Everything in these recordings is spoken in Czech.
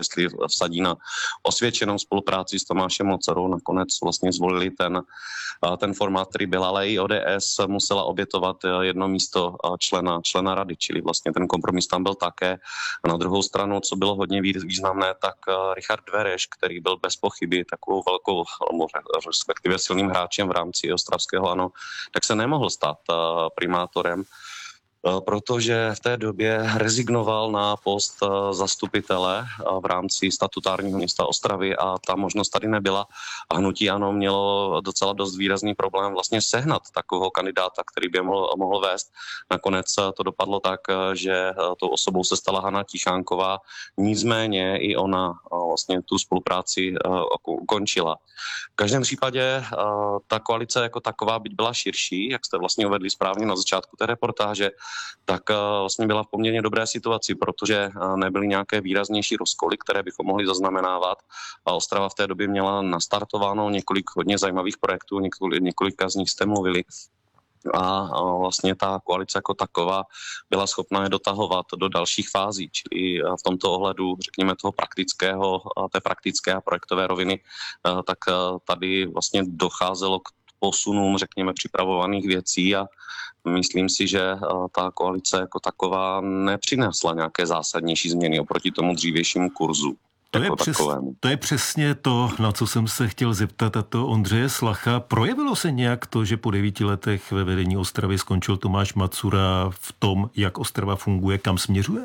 jestli vsadí na osvědčenou spolupráci s Tomášem Mocarou. Nakonec vlastně zvolili ten formát, který byl, ale i ODS musela obětovat jedno místo člena rady, čili vlastně ten kompromis tam byl také. A na druhou stranu, co bylo hodně významné, tak Richard Vereš, který byl bez pochyby takovou velkou, respektive silným hráčem v rámci ostravského ANO, tak se nemohl stát primátorem, protože v té době rezignoval na post zastupitele v rámci statutárního města Ostravy a ta možnost tady nebyla. A hnutí ANO mělo docela dost výrazný problém vlastně sehnat takového kandidáta, který by mohl vést. Nakonec to dopadlo tak, že tou osobou se stala Hana Tichánková, nicméně i ona vlastně tu spolupráci ukončila. V každém případě ta koalice jako taková, byť byla širší, jak jste vlastně uvedli správně na začátku té reportáže, tak vlastně byla v poměrně dobré situaci, protože nebyly nějaké výraznější rozkoly, které bychom mohli zaznamenávat. A Ostrava v té době měla nastartováno několik hodně zajímavých projektů, několika z nich jste mluvili. A vlastně ta koalice jako taková byla schopná je dotahovat do dalších fází, čili v tomto ohledu, řekněme, té praktické a projektové roviny, tak tady vlastně docházelo k posunům, řekněme, připravovaných věcí a myslím si, že ta koalice jako taková nepřinesla nějaké zásadnější změny oproti tomu dřívějšímu kurzu. To je přesně to, na co jsem se chtěl zeptat, a to Ondřeje Slacha. Projevilo se nějak to, že po 9 letech ve vedení Ostravy skončil Tomáš Macura v tom, jak Ostrava funguje, kam směřuje?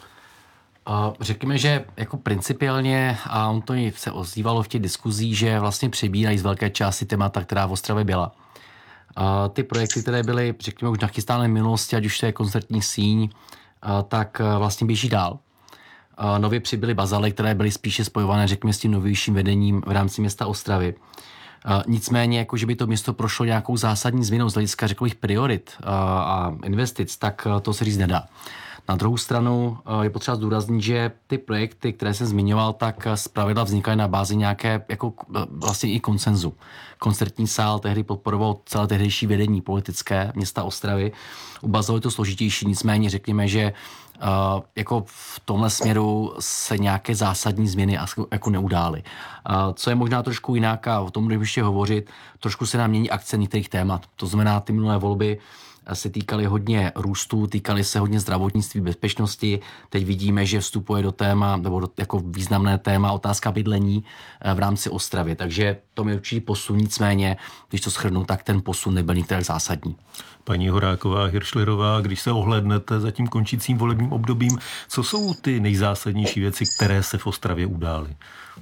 Řekněme, že jako principiálně, a on to se ozývalo v těch diskuzích, že vlastně přebírají z velké části témata, která v Ostravě byla. Ty projekty, které byly, řekněme, už nachystány v minulosti, ať už to je koncertní síň, tak vlastně běží dál. Nově přibyly bazaly, které byly spíše spojované, řekněme, s tím novějším vedením v rámci města Ostravy. Nicméně, jako že by to město prošlo nějakou zásadní změnou z hlediska řekových priorit a investic, tak to se říct nedá. Na druhou stranu je potřeba zdůraznit, že ty projekty, které jsem zmiňoval, tak zpravidla vznikaly na bázi nějaké jako vlastně i konsenzu. Koncertní sál tehdy podporoval celé tehdejší vedení politické města Ostravy. U bazalu je to složitější, nicméně řekněme, že jako v tomhle směru se nějaké zásadní změny jako neudály. Co je možná trošku jinak, a o tom budeme ještě hovořit, trošku se nám mění akce některých témat. To znamená, ty minulé volby se týkaly hodně růstu, týkaly se hodně zdravotnictví, bezpečnosti. Teď vidíme, že vstupuje do téma, nebo jako významné téma otázka bydlení v rámci Ostravy. Takže to je určitý posun, nicméně, když to shrnu, tak ten posun nebyl nikterak zásadní. Paní Horáková, Hiršlerová, když se ohlédnete za tím končícím volebním obdobím, co jsou ty nejzásadnější věci, které se v Ostravě udály?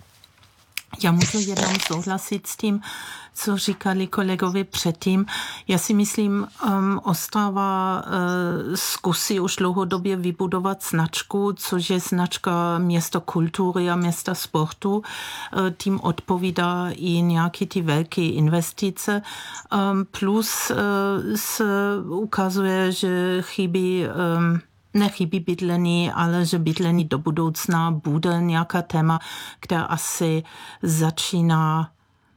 Já můžu jenom souhlasit s tím, co říkali kolegovi předtím. Já si myslím, Ostrava zkusí už dlouhodobě vybudovat značku, což je značka města kultury a města sportu. Tím odpovídá i nějaké ty velké investice. Plus se ukazuje, že nechybí bydlení, ale že bydlení do budoucna bude nějaká téma, která asi začíná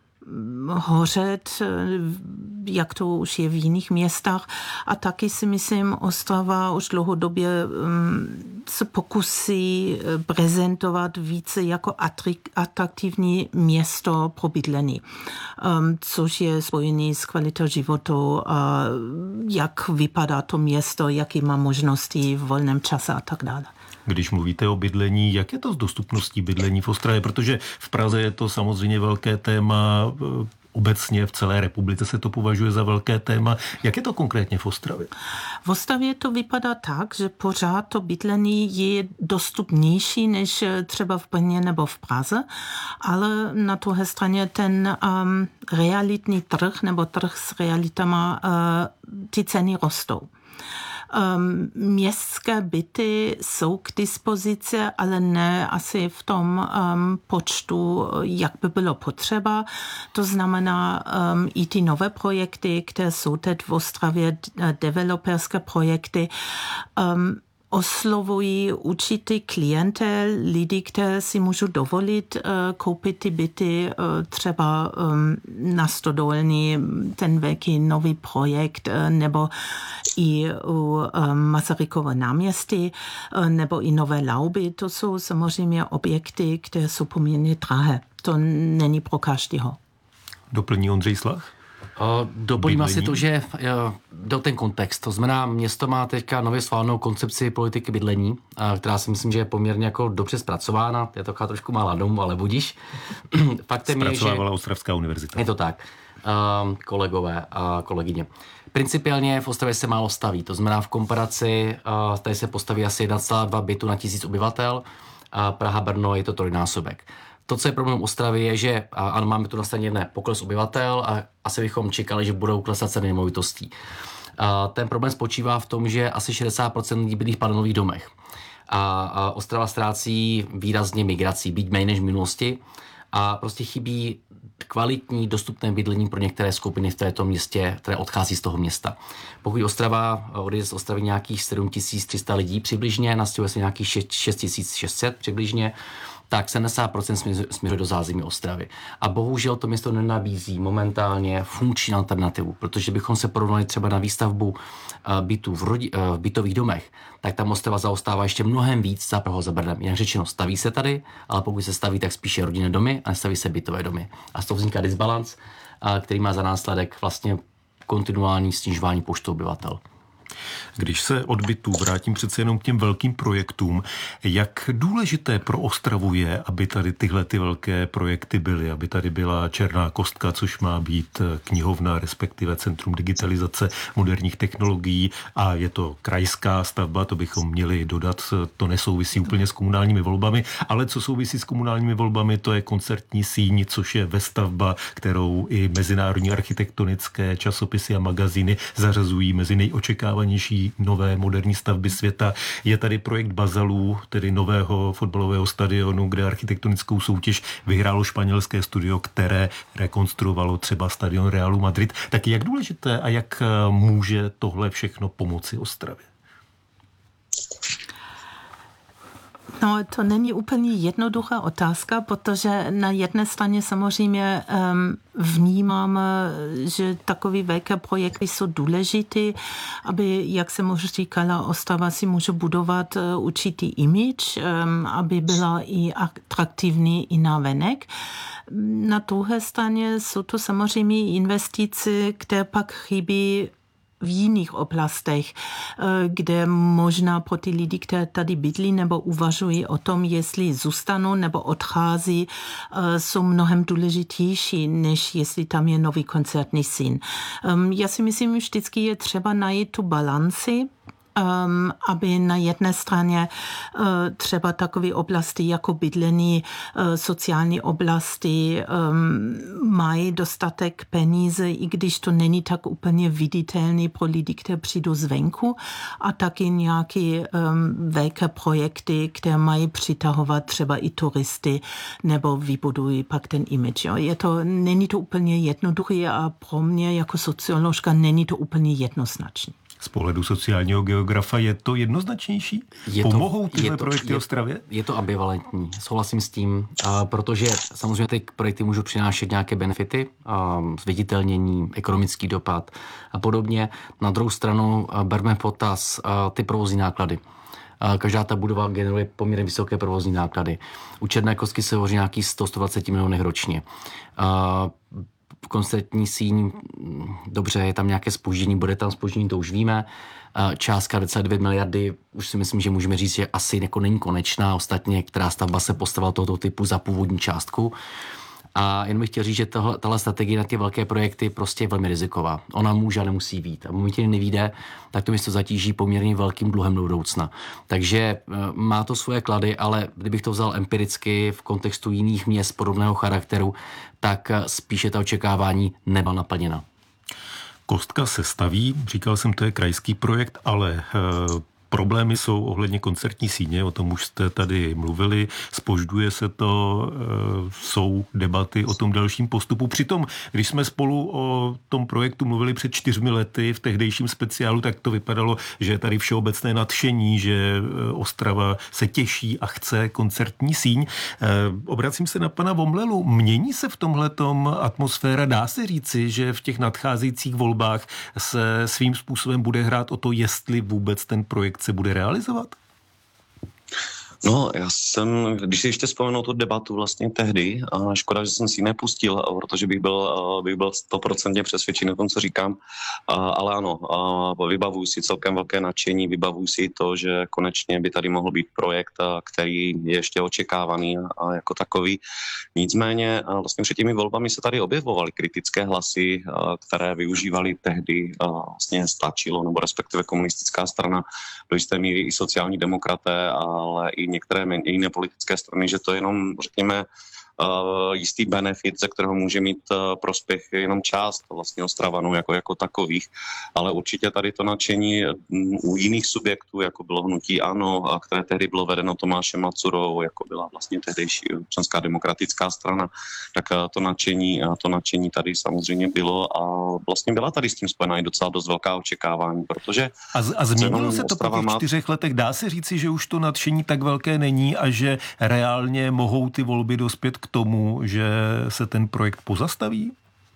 hořet, jak to už je v jiných městách. A taky si myslím, Ostrava už dlouhodobě se pokusí prezentovat více jako atraktivní město pro bydlení, což je spojený s kvalitou života, jak vypadá to město, jaký má možnosti v volném čase a tak dále. Když mluvíte o bydlení, jak je to s dostupností bydlení v Ostravě? Protože v Praze je to samozřejmě velké téma, obecně v celé republice se to považuje za velké téma. Jak je to konkrétně v Ostravě? V Ostravě to vypadá tak, že pořád to bydlení je dostupnější než třeba v Brně nebo v Praze, ale na druhé straně ten realitní trh nebo trh s realitama, ty ceny rostou. Městské byty jsou k dispozici, ale ne asi v tom počtu, jak by bylo potřeba. To znamená i ty nové projekty, které jsou teď v Ostravě, developerské projekty, oslovují určitý klientel, lidi, kteří si můžou dovolit koupit ty byty, třeba na Stodolní, ten velký nový projekt, nebo i u Masarykovo náměstí, nebo i Nové Lauby. To jsou samozřejmě objekty, které jsou poměrně drahé. To není pro každého. Doplní Ondřej Slach? Doplním asi to, že do ten kontext. To znamená, město má teďka nově schválenou koncepci politiky bydlení, která si myslím, že je poměrně jako dobře zpracována. Je to trošku mála domů, ale budíš. Faktem je, že... Zpracovávala Ostravská univerzita. Je to tak. Kolegové a kolegyně. Principiálně v Ostravě se málo staví. To znamená, v komparaci tady se postaví asi 1,2 bytu na 1000 obyvatel. A Praha, Brno je to trojnásobek. To, co je problém Ostravy, je, že ano, máme tu na straně jedné pokles obyvatel a asi bychom čekali, že budou klesat ceny nemovitostí. Ten problém spočívá v tom, že asi 60% lidí bydlí v panelových domech. A Ostrava ztrácí výrazně migrací, byť méně než v minulosti. A prostě chybí kvalitní, dostupné bydlení pro některé skupiny v této městě, které odchází z toho města. Pokud Ostrava odjde z Ostravy nějakých 7300 lidí přibližně, nastěhuje se nějakých 6600 přibližně, tak 70% směřuje do zázemí Ostravy. A bohužel to město nenabízí momentálně funkční alternativu, protože bychom se porovnali třeba na výstavbu bytů v bytových domech, tak tam Ostrava zaostává ještě mnohem víc za Prahou, za Brnem. Jinak řečeno, staví se tady, ale pokud se staví, tak spíše rodinné domy a nestaví se bytové domy. A z toho vzniká disbalans, který má za následek vlastně kontinuální snižování počtu obyvatel. Když se od bytů vrátím přece jenom k těm velkým projektům, jak důležité pro Ostravu je, aby tady tyhle ty velké projekty byly, aby tady byla Černá kostka, což má být knihovna, respektive Centrum digitalizace moderních technologií, a je to krajská stavba, to bychom měli dodat, to nesouvisí úplně s komunálními volbami, ale co souvisí s komunálními volbami, to je koncertní síň, což je vestavba, kterou i mezinárodní architektonické časopisy a magazíny zařazují mezi nejočekávanější nové moderní stavby světa. Je tady projekt Bazalů, tedy nového fotbalového stadionu, kde architektonickou soutěž vyhrálo španělské studio, které rekonstruovalo třeba stadion Realu Madrid. Tak jak důležité a jak může tohle všechno pomoci Ostravě? No, to není úplně jednoduchá otázka, protože na jedné straně samozřejmě vnímám, že takové velké projekty jsou důležité, aby, jak jsem už říkala, Ostrava si může budovat určitý image, aby byla i atraktivní i navenek. Na druhé straně jsou to samozřejmě investice, které pak chybí v jiných oblastech, kde možná pro ty lidi, kteří tady bydlí nebo uvažují o tom, jestli zůstanou nebo odchází, jsou mnohem důležitější, než jestli tam je nový koncertní síň. Já si myslím, že vždycky je třeba najít tu balanci, aby na jedné straně třeba takové oblasti jako bydlení, sociální oblasti mají dostatek peníze, i když to není tak úplně viditelný pro lidi, kteří přijdou zvenku, a taky nějaké velké projekty, které mají přitahovat třeba i turisty nebo vybudují pak ten image. Není to úplně jednoduché a pro mě jako socioložka není to úplně jednoznačné. Z pohledu sociálního geografa je to jednoznačnější? Pomohou tyhle projekty Ostravě? Je to ambivalentní, souhlasím s tím, protože samozřejmě ty projekty můžou přinášet nějaké benefity, zviditelnění, ekonomický dopad a podobně. Na druhou stranu berme v potaz ty provozní náklady. Každá ta budova generuje poměrně vysoké provozní náklady. U Černé kostky se hovoří nějakých 100-120 milionů ročně. Koncertní síň, dobře, je tam nějaké zpoždění, bude tam zpoždění, to už víme. Částka 2 miliardy, už si myslím, že můžeme říct, že asi jako není konečná. Ostatně, která stavba se postavila tohoto typu za původní částku. A jen bych chtěl říct, že tahle strategie na ty velké projekty prostě je velmi riziková. Ona může a nemusí být. A v momentě, kdy nevyjde, tak to město zatíží poměrně velkým dluhem do budoucna. Takže má to svoje klady, ale kdybych to vzal empiricky v kontextu jiných měst podobného charakteru, tak spíše ta očekávání nebyla naplněna. Kostka se staví, říkal jsem, to je krajský projekt, ale Problémy jsou ohledně koncertní síně, o tom už jste tady mluvili, zpožďuje se to, jsou debaty o tom dalším postupu. Přitom, když jsme spolu o tom projektu mluvili před 4 lety v tehdejším speciálu, tak to vypadalo, že je tady všeobecné nadšení, že Ostrava se těší a chce koncertní síň. Obracím se na pana Vomlelu. Mění se v tomhletom atmosféra? Dá se říci, že v těch nadcházejících volbách se svým způsobem bude hrát o to, jestli vůbec ten projekt se bude realizovat? No, když si ještě vzpomenu tu debatu vlastně tehdy, a škoda, že jsem si ji nepustil, protože bych byl 100% přesvědčený o tom, co říkám, ale ano, vybavuju si celkem velké nadšení, vybavuju si to, že konečně by tady mohl být projekt, který je ještě očekávaný a jako takový. Nicméně vlastně před těmi volbami se tady objevovaly kritické hlasy, které využívali tehdy vlastně stačilo, nebo respektive komunistická strana, do jisté míry i sociální demokraté, ale i některé jiné politické strany, že to je jenom, řekněme, jistý benefit, ze kterého může mít prospěch jenom část vlastně Ostravanů jako takových, ale určitě tady to nadšení u jiných subjektů, jako bylo hnutí ANO, a které tehdy bylo vedeno Tomášem Macurou, jako byla vlastně tehdejší Občanská demokratická strana, tak to nadšení tady samozřejmě bylo a vlastně byla tady s tím spojená i docela dost velká očekávání, protože... A změnilo se to po těch 4 letech? Dá se říci, že už to nadšení tak velké není a že reálně mohou ty volby dospět k tomu, že se ten projekt pozastaví?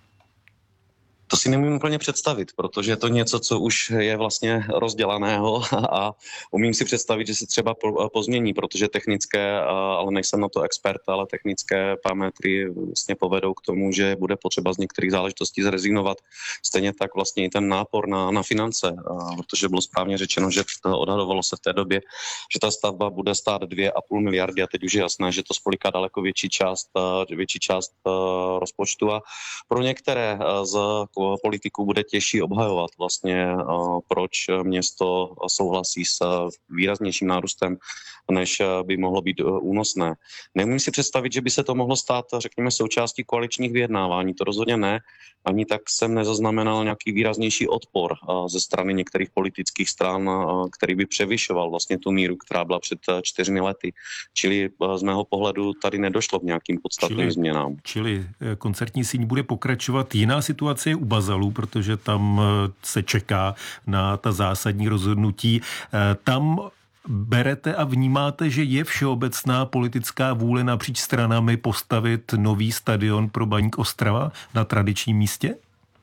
To si nemůžu úplně představit, protože je to něco, co už je vlastně rozdělaného a umím si představit, že se třeba pozmění, protože technické, ale nejsem na to expert, ale technické parametry vlastně povedou k tomu, že bude potřeba z některých záležitostí zrezignovat. Stejně tak vlastně i ten nápor na finance, protože bylo správně řečeno, že odhadovalo se v té době, že ta stavba bude stát 2,5 miliardy a teď už je jasné, že to spoliká daleko větší část rozpočtu a pro některé z politiků bude těžší obhajovat vlastně, proč město souhlasí s výraznějším nárůstem, než by mohlo být únosné. Nemůžu si představit, že by se to mohlo stát, řekněme, součástí koaličních vyjednávání. To rozhodně ne. Ani tak jsem nezaznamenal nějaký výraznější odpor ze strany některých politických stran, který by převyšoval vlastně tu míru, která byla před 4 lety. Čili z mého pohledu tady nedošlo k nějakým podstatným změnám. Čili koncertní síň bude pokračovat. Jiná situace je u Bazalů, protože tam se čeká na ta zásadní rozhodnutí. Tam berete a vnímáte, že je všeobecná politická vůle napříč stranami postavit nový stadion pro Baník Ostrava na tradičním místě?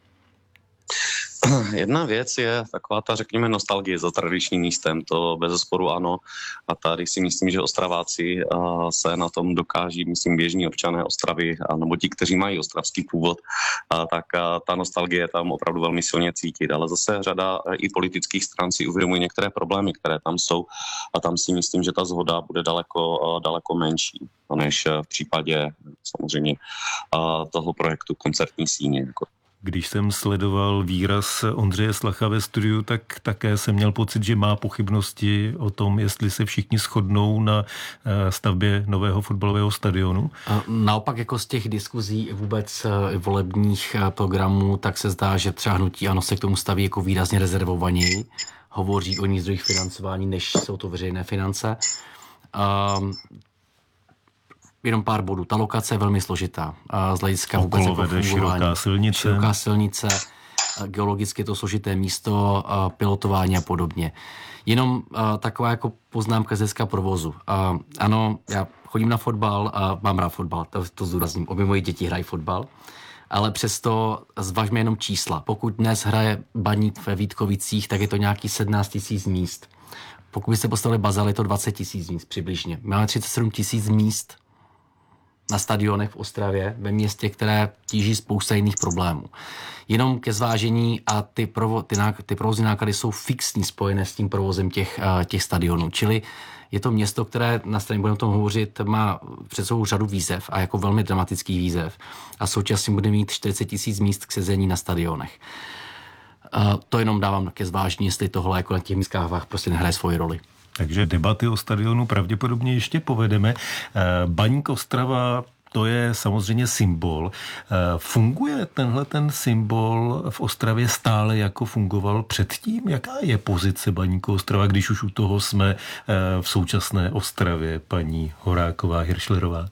Jedna věc je taková ta, řekněme, nostalgie za tradičním místem, to bezesporu ano. A tady si myslím, že Ostraváci se na tom dokáží, myslím, běžní občané Ostravy, nebo ti, kteří mají ostravský původ, tak ta nostalgie je tam opravdu velmi silně cítit. Ale zase řada i politických stran si uvědomuje některé problémy, které tam jsou a tam si myslím, že ta shoda bude daleko menší, než v případě samozřejmě toho projektu koncertní síně. Když jsem sledoval výraz Ondřeje Slacha ve studiu, tak také jsem měl pocit, že má pochybnosti o tom, jestli se všichni shodnou na stavbě nového fotbalového stadionu. Naopak jako z těch diskuzí vůbec volebních programů, tak se zdá, že třeba hnutí ANO se k tomu staví jako výrazně rezervovaněji. Hovoří o jiných zdrojích financování, než jsou to veřejné finance. Jenom pár bodů. Ta lokace je velmi složitá. Z hlediska vůbec jako fungování. Široká silnice, geologicky je to složité místo, pilotování a podobně. Jenom taková jako poznámka z hlediska provozu. Ano, já chodím na fotbal a mám rád fotbal, to zdůrazním. Obě moji děti hrají fotbal, ale přesto zvažme jenom čísla. Pokud dnes hraje Baník ve Vítkovicích, tak je to nějaký 17 000 míst. Pokud byste postavili Bazal, je to 20 000 míst přibližně. Máme 37 000 míst na stadionech v Ostravě, ve městě, které tíží spousta jiných problémů. Jenom ke zvážení a ty provozní náklady jsou fixní spojené s tím provozem těch stadionů. Čili je to město, které, na straně budeme o tom hovořit, má před sebou řadu výzev a jako velmi dramatických výzev. A současně bude mít 40 000 míst k sezení na stadionech. To jenom dávám ke zvážení, jestli tohle jako na těch místkách prostě nehraje svoji roli. Takže debaty o stadionu pravděpodobně ještě povedeme. Baník Ostrava to je samozřejmě symbol. Funguje tenhle ten symbol v Ostravě stále jako fungoval předtím? Jaká je pozice Baníku Ostrava, když už u toho jsme v současné Ostravě, paní Horáková Hiršlerová?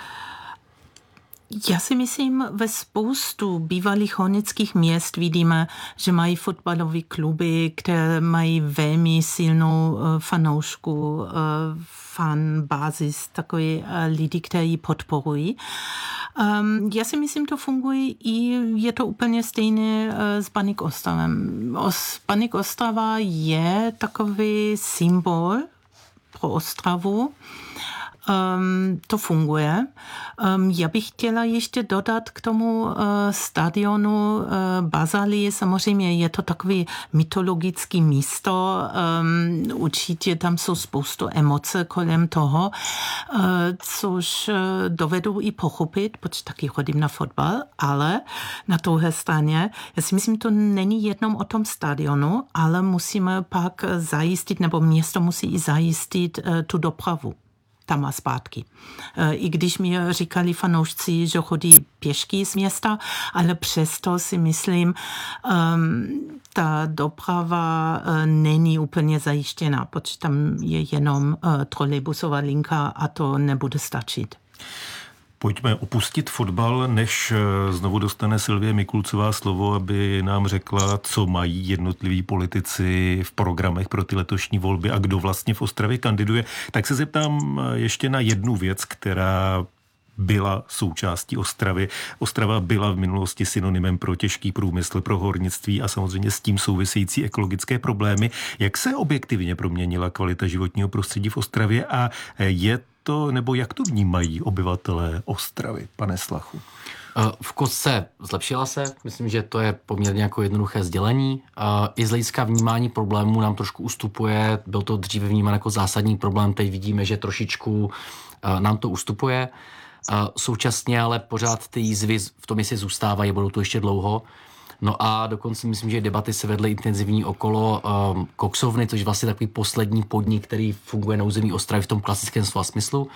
Já si myslím, ve spoustu bývalých hornických měst vidíme, že mají fotbalové kluby, které mají velmi silnou fanoušku, fanbázis, takový lidi, kteří podporují. Já si myslím, to funguje i je to úplně stejné s Baník Ostravem. Baník Ostrava je takový symbol pro Ostravu. To funguje. Já bych chtěla ještě dodat k tomu stadionu Bazalí. Samozřejmě je to takový mytologický místo. Určitě tam jsou spoustu emoce kolem toho, což dovedu i pochopit, protože taky chodím na fotbal, ale na druhé straně, já si myslím, to není jenom o tom stadionu, ale musíme pak zajistit, nebo město musí i zajistit tu dopravu tam a zpátky. I když mi říkali fanoušci, že chodí pěšky z města, ale přesto si myslím, ta doprava není úplně zajištěná, protože tam je jenom trolejbusová linka a to nebude stačit. Pojďme opustit fotbal, než znovu dostane Sylvie Mikulcová slovo, aby nám řekla, co mají jednotliví politici v programech pro ty letošní volby a kdo vlastně v Ostravě kandiduje. Tak se zeptám ještě na jednu věc, která byla součástí Ostravy. Ostrava byla v minulosti synonymem pro těžký průmysl, pro hornictví a samozřejmě s tím související ekologické problémy. Jak se objektivně proměnila kvalita životního prostředí v Ostravě a je to, nebo jak to vnímají obyvatelé Ostravy, pane Slachu? V kostce zlepšila se, myslím, že to je poměrně jako jednoduché sdělení. I z hlediska vnímání problémů nám trošku ustupuje, byl to dříve vnímán jako zásadní problém, teď vidíme, že trošičku nám to ustupuje. Současně ale pořád ty jízvy v tom, jestli zůstávají, budou to ještě dlouho. No a dokonce myslím, že debaty se vedly intenzivní okolo koksovny, což je vlastně takový poslední podnik, který funguje na území Ostravy v tom klasickém slova smyslu.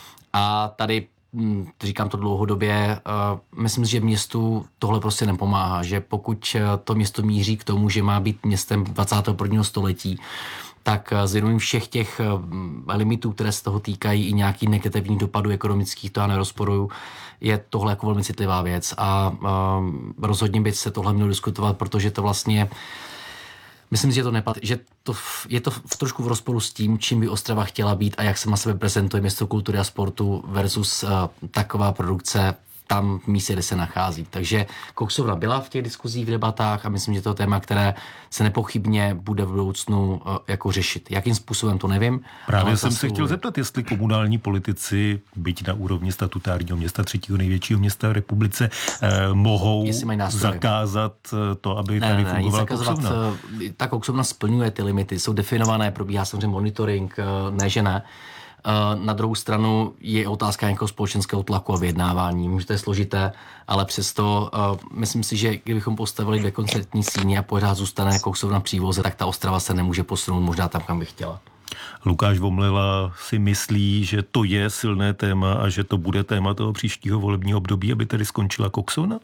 A tady, říkám to dlouhodobě, myslím, že městu tohle prostě nepomáhá, že pokud to město míří k tomu, že má být městem 21. století, tak s vědomím všech těch limitů, které se toho týkají, i nějaký negativní dopadů ekonomických, to já nerozporuju, je tohle jako velmi citlivá věc a rozhodně by se tohle mělo diskutovat, protože to vlastně, myslím si, že je to trošku v rozporu s tím, čím by Ostrava chtěla být a jak se na sebe prezentuje město kultury a sportu versus taková produkce tam v místě, kde se nachází. Takže koksovna byla v těch diskuzích, v debatách a myslím, že to je téma, které se nepochybně bude v budoucnu jako řešit. Jakým způsobem, to nevím. Právě jsem se chtěl zeptat, jestli komunální politici, byť na úrovni statutárního města, třetího největšího města v republice, mohou zakázat to, aby tady fungovala koksovna. Ta koksovna splňuje ty limity, jsou definované, probíhá samozřejmě monitoring, ne že ne. Na druhou stranu je otázka nějakého společenského tlaku a vyjednávání. Může to je složité, ale přesto myslím si, že kdybychom postavili 2 koncertní síně a pořád zůstane koksovna přívoze, tak ta Ostrava se nemůže posunout možná tam, kam by chtěla. Lukáš Vomlela si myslí, že to je silné téma a že to bude téma toho příštího volebního období, aby tady skončila koksovna?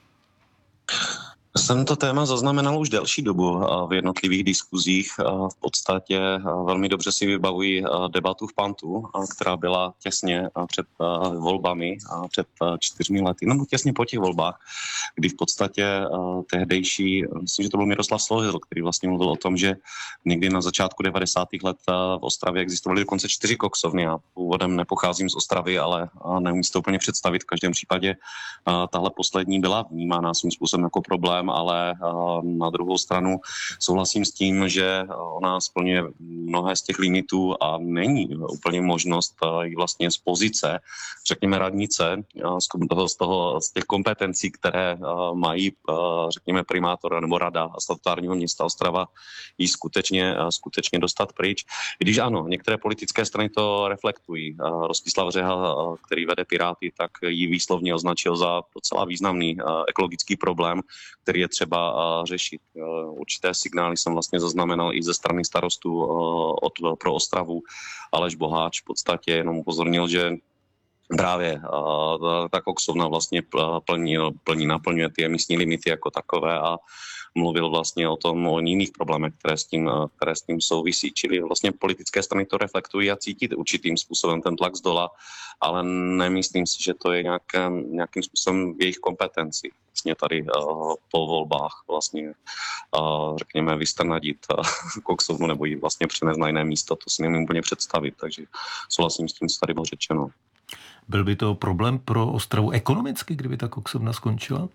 Jsem to téma zaznamenal už delší dobu v jednotlivých diskuzích. V podstatě velmi dobře si vybavuji debatu v Pantu, která byla těsně před volbami, před 4 lety, nebo těsně po těch volbách, kdy v podstatě tehdejší, myslím, že to byl Miroslav Slohyl, který vlastně mluvil o tom, že někdy na začátku 90. let v Ostravě existovaly dokonce 4 koksovny. Já původem nepocházím z Ostravy, ale neumím si to úplně představit. V každém případě tahle poslední byla vnímána svým způsobem jako problém, ale na druhou stranu souhlasím s tím, že ona splňuje mnohé z těch limitů a není úplně možnost i vlastně z pozice, řekněme radnice, z těch kompetencí, které mají, řekněme, primátor nebo rada statutárního města Ostrava, jí skutečně dostat pryč. I když ano, některé politické strany to reflektují. Rostislav Řeha, který vede Piráty, tak ji výslovně označil za docela významný ekologický problém, který je třeba řešit. Určité signály jsem vlastně zaznamenal i ze strany starostů pro Ostravu. Aleš Boháč v podstatě jenom upozornil, že právě ta koksovna vlastně naplňuje ty emisní limity jako takové a mluvil vlastně o jiných problémech, které s tím souvisí. Čili vlastně politické strany to reflektují a cítí určitým způsobem ten tlak z dola, ale nemyslím si, že to je nějakým způsobem v jejich kompetenci. Vlastně tady po volbách vlastně řekněme vystrnadit koksovnu nebo ji vlastně přenést na jiné místo, to si nemůžu úplně představit, takže souhlasím s tím, co tady bylo řečeno. Byl by to problém pro Ostravu ekonomicky, kdyby ta koksovna skončila?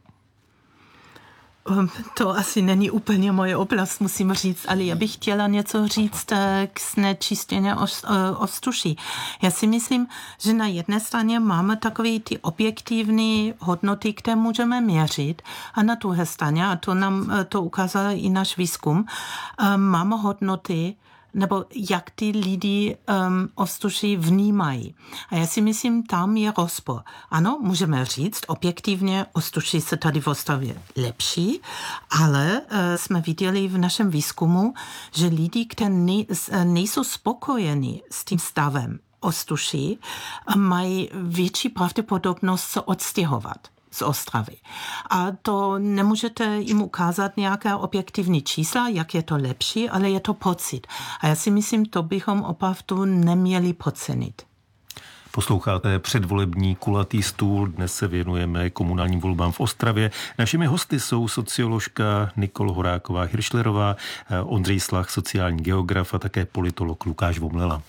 To asi není úplně moje oblast, musím říct, ale já bych chtěla něco říct k znečištění ovzduší. Já si myslím, že na jedné straně máme takové ty objektivní hodnoty, které můžeme měřit, a na druhé straně, a to nám to ukázal i náš výzkum, máme hodnoty, nebo jak ty lidi ovzduší vnímají. A já si myslím, tam je rozpor. Ano, můžeme říct, objektivně ovzduší se tady v Ostravě lepší, ale jsme viděli v našem výzkumu, že lidi, kteří nejsou spokojeni s tím stavem ovzduší, mají větší pravděpodobnost se odstěhovat z Ostravy. A to nemůžete jim ukázat nějaké objektivní čísla, jak je to lepší, ale je to pocit. A já si myslím, to bychom opravdu neměli podcenit. Posloucháte předvolební kulatý stůl. Dnes se věnujeme komunálním volbám v Ostravě. Našimi hosty jsou socioložka Nikol Horáková-Hiršlerová, Ondřej Slach, sociální geograf a také politolog Lukáš Vomlela.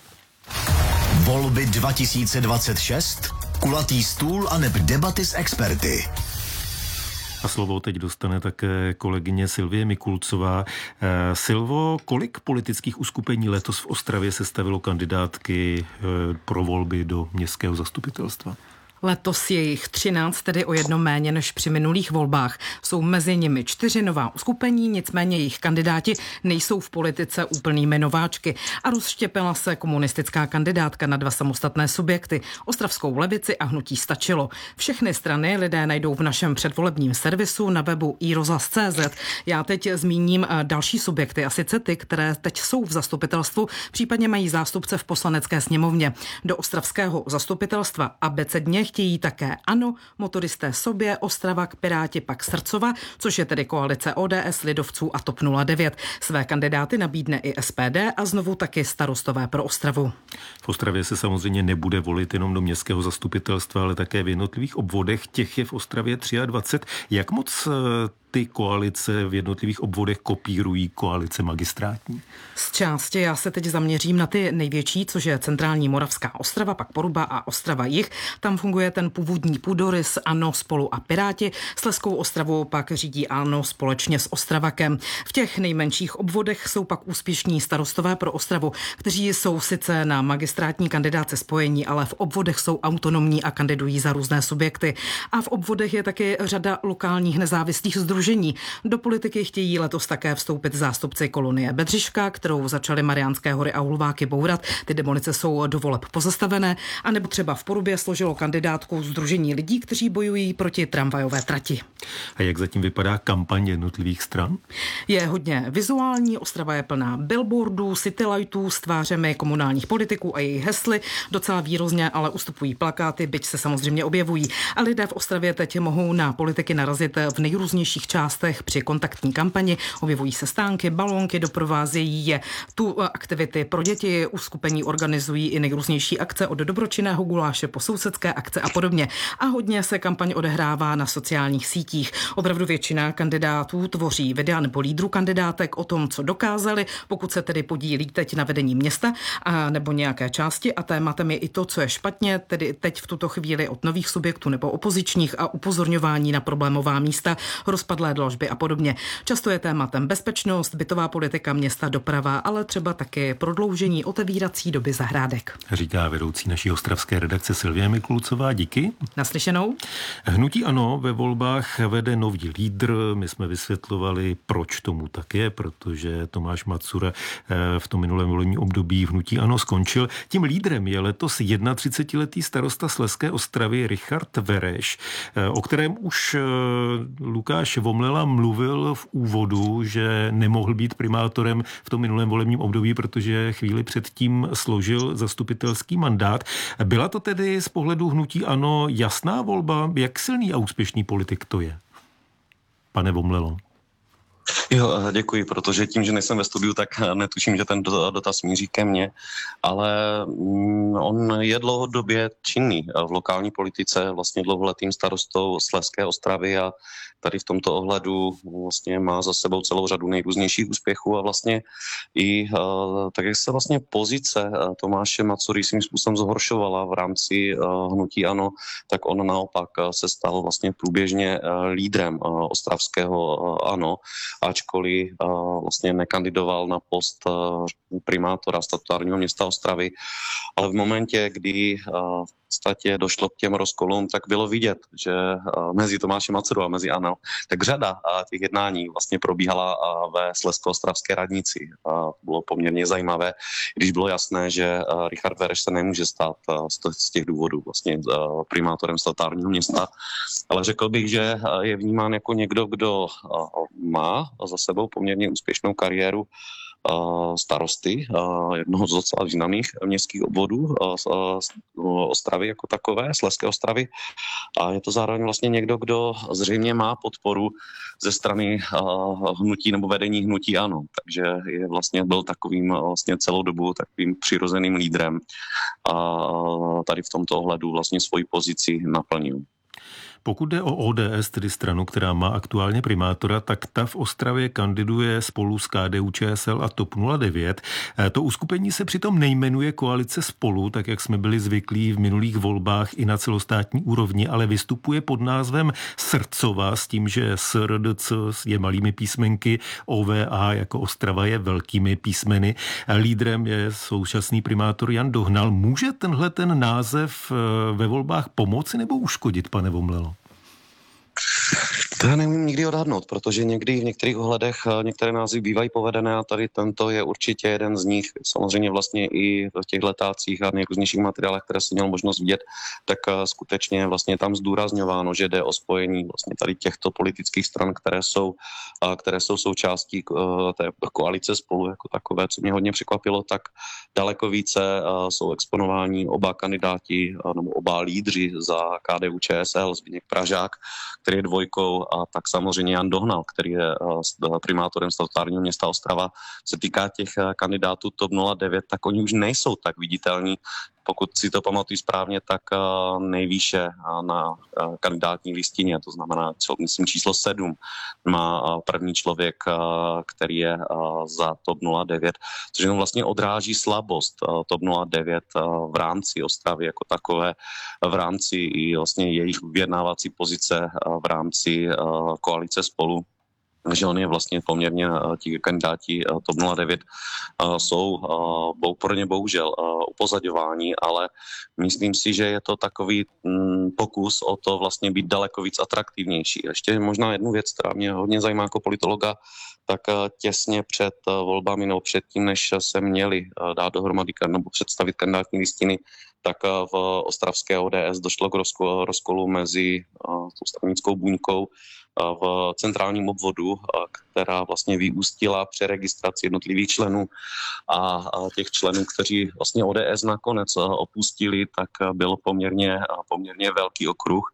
Volby 2026, kulatý stůl a neb debaty s experty. A slovo teď dostane také kolegyně Silvie Mikulcová. Silvo, kolik politických uskupení letos v Ostravě sestavilo kandidátky pro volby do městského zastupitelstva? Letos je jich 13, tedy o jedno méně než při minulých volbách. Jsou mezi nimi 4 nová uskupení, nicméně jejich kandidáti nejsou v politice úplnými nováčky. A rozštěpila se komunistická kandidátka na 2 samostatné subjekty, Ostravskou levici a hnutí Stačilo. Všechny strany lidé najdou v našem předvolebním servisu na webu iRozhlas.cz. Já teď zmíním další subjekty, a sice ty, které teď jsou v zastupitelstvu, případně mají zástupce v poslanecké sněmovně. Do ostravského zastupitelstva abecedně chtějí také ANO, motoristé Sobě, Ostravak, Piráti, pak Srdcova, což je tedy koalice ODS, lidovců a TOP 09. Své kandidáty nabídne i SPD a znovu taky Starostové pro Ostravu. V Ostravě se samozřejmě nebude volit jenom do městského zastupitelstva, ale také v jednotlivých obvodech. Těch je v Ostravě 23. Jak moc ty koalice v jednotlivých obvodech kopírují koalice magistrátní? Z části já se teď zaměřím na ty největší, což je centrální Moravská Ostrava, pak Poruba a Ostrava Jih. Tam funguje ten původní půdorys ANO, Spolu a Piráti. Slezskou Ostravu pak řídí ANO společně s Ostravakem. V těch nejmenších obvodech jsou pak úspěšní Starostové pro Ostravu, kteří jsou sice na magistrátní kandidáce spojení, ale v obvodech jsou autonomní a kandidují za různé subjekty. A v obvodech je taky řada lokálních nezávislých sdružení. Do politiky chtějí letos také vstoupit zástupci kolonie Bedřiška, kterou začaly Mariánské Hory a Hulváky bourat. Ty demolice jsou do voleb pozastavené. A nebo třeba v Porubě složilo kandidátku sdružení lidí, kteří bojují proti tramvajové trati. A jak zatím vypadá kampaň jednotlivých stran? Je hodně vizuální, Ostrava je plná billboardů, citylightů s tvářemi komunálních politiků a jejich hesly. Docela výrazně ale ustupují plakáty, byť se samozřejmě objevují. A lidé v Ostravě teď mohou na politiky narazit v nejrůznějších částech při kontaktní kampani. Objevují se stánky, balónky, doprovázejí je tu aktivity pro děti, uskupení organizují i nejrůznější akce od dobročinného guláše po sousedské akce a podobně. A hodně se kampaň odehrává na sociálních sítích. Opravdu většina kandidátů tvoří videa nebo lídrů kandidátek o tom, co dokázali, pokud se tedy podílí teď na vedení města a nebo nějaké části, a tématem je i to, co je špatně, tedy teď v tuto chvíli od nových subjektů nebo opozičních a upozorňování na problémová místa, rozpadlé dlažby a podobně. Často je tématem bezpečnost, bytová politika města, doprava, ale třeba taky prodloužení otevírací doby zahrádek. Říká vedoucí naší ostravské redakce Silvie Mikulcová. Díky. Naslyšenou. Hnutí ANO ve volbách vede nový lídr. My jsme vysvětlovali, proč tomu tak je, protože Tomáš Macura v tom minulém volebním období hnutí ANO skončil. Tím lídrem je letos 31letý starosta Slezské Ostravy Richard Vereš, o kterém už Lukáš Vomlela mluvil v úvodu, že nemohl být primátorem v tom minulém volebním období, protože chvíli předtím složil zastupitelský mandát. Byla to tedy z pohledu hnutí ANO jasná volba? Jak silný a úspěšný politik to je, pane Vomlelo? Jo, děkuji, protože tím, že nejsem ve studiu, tak netuším, že ten dotaz míří ke mně, ale on je dlouhodobě činný v lokální politice, vlastně dlouholetým starostou Slezské Ostravy a tady v tomto ohledu vlastně má za sebou celou řadu nejrůznějších úspěchů a vlastně i tak, jak se vlastně pozice Tomáše Matzury svým způsobem zhoršovala v rámci hnutí ANO, tak on naopak se stal vlastně průběžně lídrem ostravského ANO, ačkoliv vlastně nekandidoval na post primátora statutárního města Ostravy, ale v momentě, kdy v podstatě došlo k těm rozkolům, tak bylo vidět, že mezi Tomášem Matzurou a mezi ANO, tak řada těch jednání vlastně probíhala ve slezsko-ostravské radnici. Bylo poměrně zajímavé, když bylo jasné, že Richard Vereš se nemůže stát z těch důvodů vlastně primátorem statutárního města, ale řekl bych, že je vnímán jako někdo, kdo má za sebou poměrně úspěšnou kariéru starosty jednoho z docela významných městských obvodů Ostravy jako takové, Slezské Ostravy. A je to zároveň vlastně někdo, kdo zřejmě má podporu ze strany hnutí nebo vedení hnutí ANO. Takže je vlastně byl takovým vlastně celou dobu takovým přirozeným lídrem a tady v tomto ohledu vlastně svoji pozici naplnil. Pokud jde o ODS, tedy stranu, která má aktuálně primátora, tak ta v Ostravě kandiduje spolu s KDU-ČSL a TOP 09. To uskupení se přitom nejmenuje Koalice Spolu, tak jak jsme byli zvyklí v minulých volbách i na celostátní úrovni, ale vystupuje pod názvem Srdcova s tím, že SRDC je malými písmenky, OVA jako Ostrava je velkými písmeny. Lídrem je současný primátor Jan Dohnal. Může tenhle ten název ve volbách pomoci nebo uškodit, pane Vomlelo? To já nevím nikdy odhadnout, protože někdy v některých ohledech některé názvy bývají povedené a tady tento je určitě jeden z nich. Samozřejmě vlastně i v těch letácích a nejrůznějších materiálech, které jsem měl možnost vidět, tak skutečně vlastně tam zdůrazňováno, že jde o spojení vlastně tady těchto politických stran, které jsou součástí té koalice Spolu jako takové. Co mě hodně překvapilo, tak daleko více jsou exponováni oba kandidáti nebo oba lídři za KDU-ČSL, Zbyněk Pražák, který je dvojkou, a tak samozřejmě Jan Dohnal, který je primátorem statutárního města Ostrava. Se týká těch kandidátů TOP 09, tak oni už nejsou tak viditelní. Pokud si to pamatuju správně, tak nejvýše na kandidátní listině, to znamená, myslím číslo 7, má první člověk, který je za TOP 09, což jenom vlastně odráží slabost TOP 09 v rámci Ostravy jako takové, v rámci i vlastně jejich vyjednávací pozice v rámci koalice Spolu. Takže on je vlastně poměrně, ti kandidáti TOP 09 jsou pro ně bohužel upozaďováni, ale myslím si, že je to takový pokus o to vlastně být daleko víc atraktivnější. Ještě možná jednu věc, která mě hodně zajímá jako politologa, tak těsně před volbami nebo předtím, než se měli dát dohromady nebo představit kandidátní listiny, tak v ostravské ODS došlo k rozkolu mezi tou stranickou buňkou v centrálním obvodu, která vlastně vyústila přeregistraci jednotlivých členů a těch členů, kteří vlastně ODS nakonec opustili, tak byl poměrně velký okruh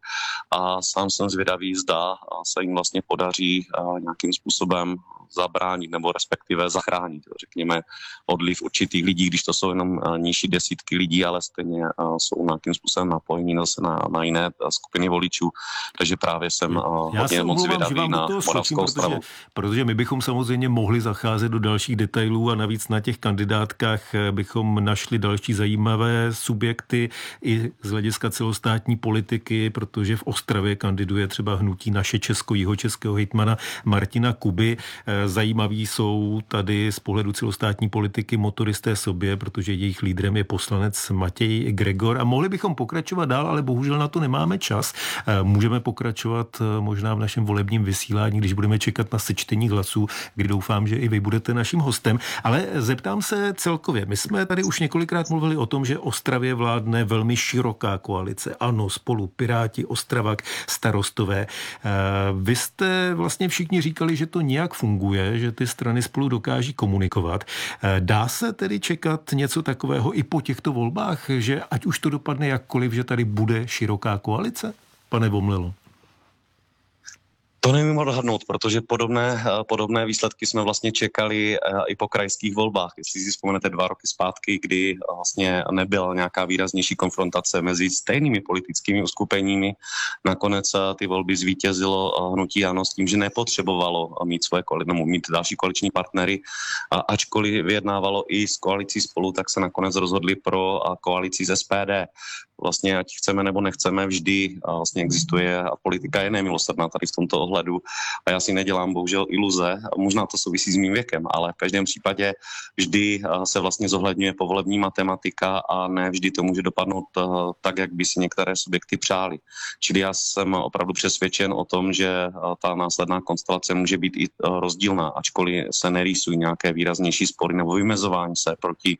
a sám jsem zvědavý, zda se jim vlastně podaří nějakým způsobem zabránit nebo respektive zachránit, řekněme, odliv určitých lidí, když to jsou jenom nižší desítky lidí, ale stejně jsou nějakým způsobem napojení zase na jiné skupiny voličů. Takže právě jsem hodně moc zvědavý na Moravskou Ostravu. Protože my bychom samozřejmě mohli zacházet do dalších detailů a navíc na těch kandidátkách bychom našli další zajímavé subjekty i z hlediska celostátní politiky, protože v Ostravě kandiduje třeba hnutí Naše Česko, jihočeského hejtmana Martina Kuby. Zajímaví jsou tady z pohledu celostátní politiky motoristé sobě, protože jejich lídrem je poslanec Matěj Gregor a mohli bychom pokračovat dál, ale bohužel na to nemáme čas. Můžeme pokračovat možná v našem volebním vysílání, když budeme čekat na sečtení hlasů, kdy doufám, že i vy budete naším hostem. Ale zeptám se celkově. My jsme tady už několikrát mluvili o tom, že Ostravě vládne velmi široká koalice. ANO, Spolu, Piráti, Ostravák, Starostové. Vy jste vlastně všichni říkali, že to nějak funguje, že ty strany spolu dokáží komunikovat. Dá se tedy čekat něco takového i po těchto volbách, že ať už to dopadne jakkoliv, že tady bude široká koalice? Pane Vomlilo. To nevím odhadnout, protože podobné výsledky jsme vlastně čekali i po krajských volbách. Jestli si vzpomenete 2 roky zpátky, kdy vlastně nebyla nějaká výraznější konfrontace mezi stejnými politickými uskupeními. Nakonec ty volby zvítězilo hnutí ANO s tím, že nepotřebovalo mít další koaliční partnery. Ačkoliv vyjednávalo i s koalicí Spolu, tak se nakonec rozhodli pro koalici z SPD. Vlastně ať chceme nebo nechceme, vždy vlastně existuje a politika je nemilosrdná tady v tomto ohledu a já si nedělám bohužel iluze, možná to souvisí s mým věkem, ale v každém případě vždy se vlastně zohledňuje povolební matematika a ne vždy to může dopadnout tak, jak by si některé subjekty přáli. Čili já jsem opravdu přesvědčen o tom, že ta následná konstelace může být i rozdílná, ačkoliv se nerýsují nějaké výraznější spory nebo vymezování se proti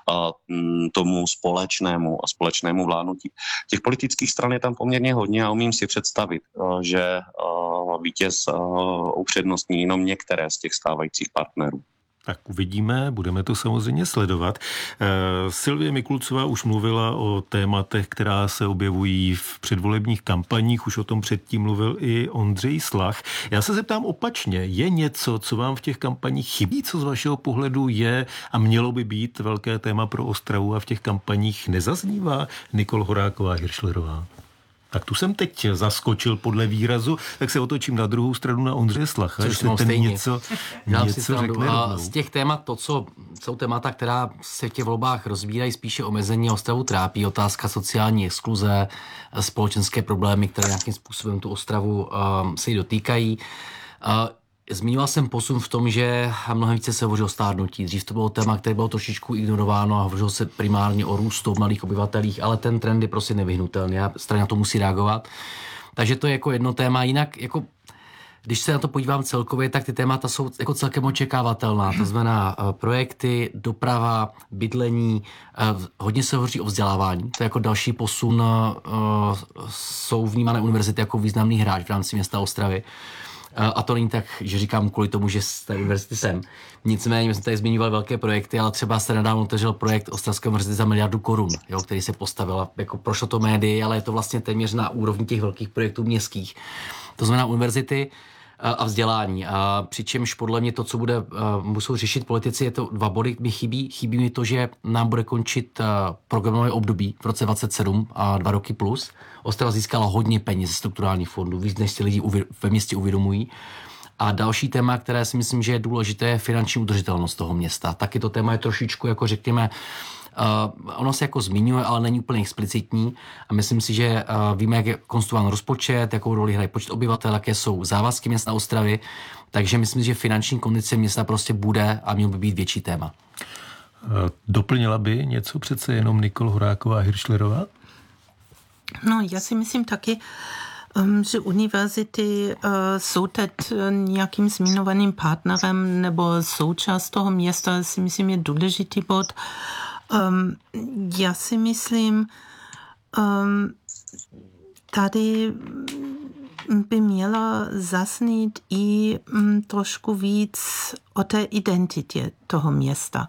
tomu společnému vládnutí. Těch politických stran je tam poměrně hodně a umím si představit, že vítěz upřednostní jenom některé z těch stávajících partnerů. Tak uvidíme, budeme to samozřejmě sledovat. Silvie Mikulcová už mluvila o tématech, která se objevují v předvolebních kampaních, už o tom předtím mluvil i Ondřej Slach. Já se zeptám opačně, je něco, co vám v těch kampaních chybí, co z vašeho pohledu je a mělo by být velké téma pro Ostravu a v těch kampaních nezaznívá? Nikol Horáková Hiršlerová. Tak tu jsem teď zaskočil podle výrazu, tak se otočím na druhou stranu na Ondřeje Slacha, že ten něco řekne. A z těch témat, to, co jsou témata, která se v těch volbách rozbírají, spíše omezení a Ostravu trápí, otázka sociální exkluze, společenské problémy, které nějakým způsobem tu Ostravu se jí dotýkají. Zmínil jsem posun v tom, že mnohem více se hovoří o stárnutí. Dřív to bylo téma, které bylo trošičku ignorováno a hovořilo se primárně o růstu mladých obyvatelích, ale ten trend je prostě nevyhnutelný a strana na to musí reagovat. Takže to je jako jedno téma. Jinak, jako, když se na to podívám celkově, tak ty témata jsou jako celkem očekávatelná. To znamená projekty, doprava, bydlení, hodně se hovoří o vzdělávání. To je jako další posun, jsou vnímané univerzity jako významný hráč v rámci města Ostravy. A to není tak, že říkám kvůli tomu, že z té univerzity jsem. Nicméně, my jsme tady zmiňovali velké projekty, ale třeba se nedávno otevřel projekt Ostravské univerzity za 1 miliardu korun, který se postavil. Jako prošlo to médii, ale je to vlastně téměř na úrovni těch velkých projektů městských. To znamená univerzity a vzdělání. A přičemž podle mě to, co musou řešit politici, je to 2 body, mi chybí. Chybí mi to, že nám bude končit programové období v roce 2027 a 2 roky plus. Ostrava získala hodně peněz ze strukturálních fondů, víc než si lidi ve městě uvědomují. A další téma, které si myslím, že je důležité, je finanční udržitelnost toho města. Taky to téma je trošičku, jako řekněme, ono se jako zmiňuje, ale není úplně explicitní a myslím si, že víme, jak je konstruován rozpočet, jakou roli hraje počet obyvatel, jaké jsou závazky města Ostravy, takže myslím, že finanční kondice města prostě bude a měl by být větší téma. Doplnila by něco přece jenom Nikol Horáková Hiršlerová? No, já si myslím taky, že univerzity jsou teď nějakým zmiňovaným partnerem nebo součást toho města, si myslím, je důležitý bod. Já si myslím, tady by měla zaznít i trošku víc o té identitě toho města.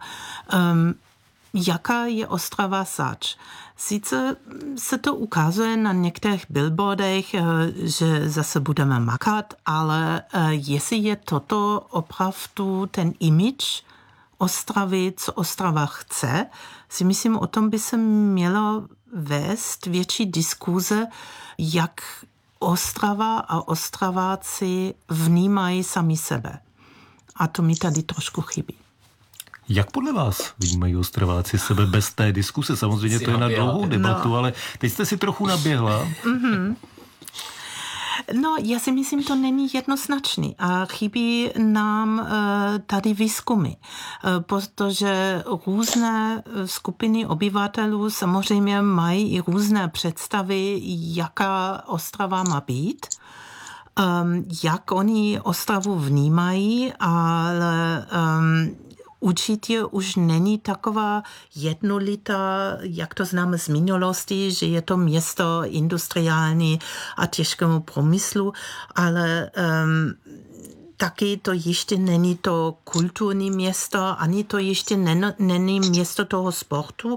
Jaká je Ostrava zač? Sice se to ukazuje na některých billboardech, že zase budeme makat, ale jestli je toto opravdu ten image Ostravy, co Ostrava chce, si myslím, o tom by se mělo vést větší diskuze, jak Ostrava a Ostraváci vnímají sami sebe. A to mi tady trošku chybí. Jak podle vás vnímají Ostraváci sebe bez té diskuse? Samozřejmě to je na dlouhou debatu, ale teď jste si trochu naběhla. No, já si myslím, to není jednoznačný a chybí nám tady výzkumy, protože různé skupiny obyvatelů samozřejmě mají i různé představy, jaká Ostrava má být, jak oni Ostravu vnímají, ale určitě už není taková jednolitá, jak to známe z minulosti, že je to město industriální a těžkému průmyslu, ale taky to ještě není to kulturní město, ani to ještě není město toho sportu.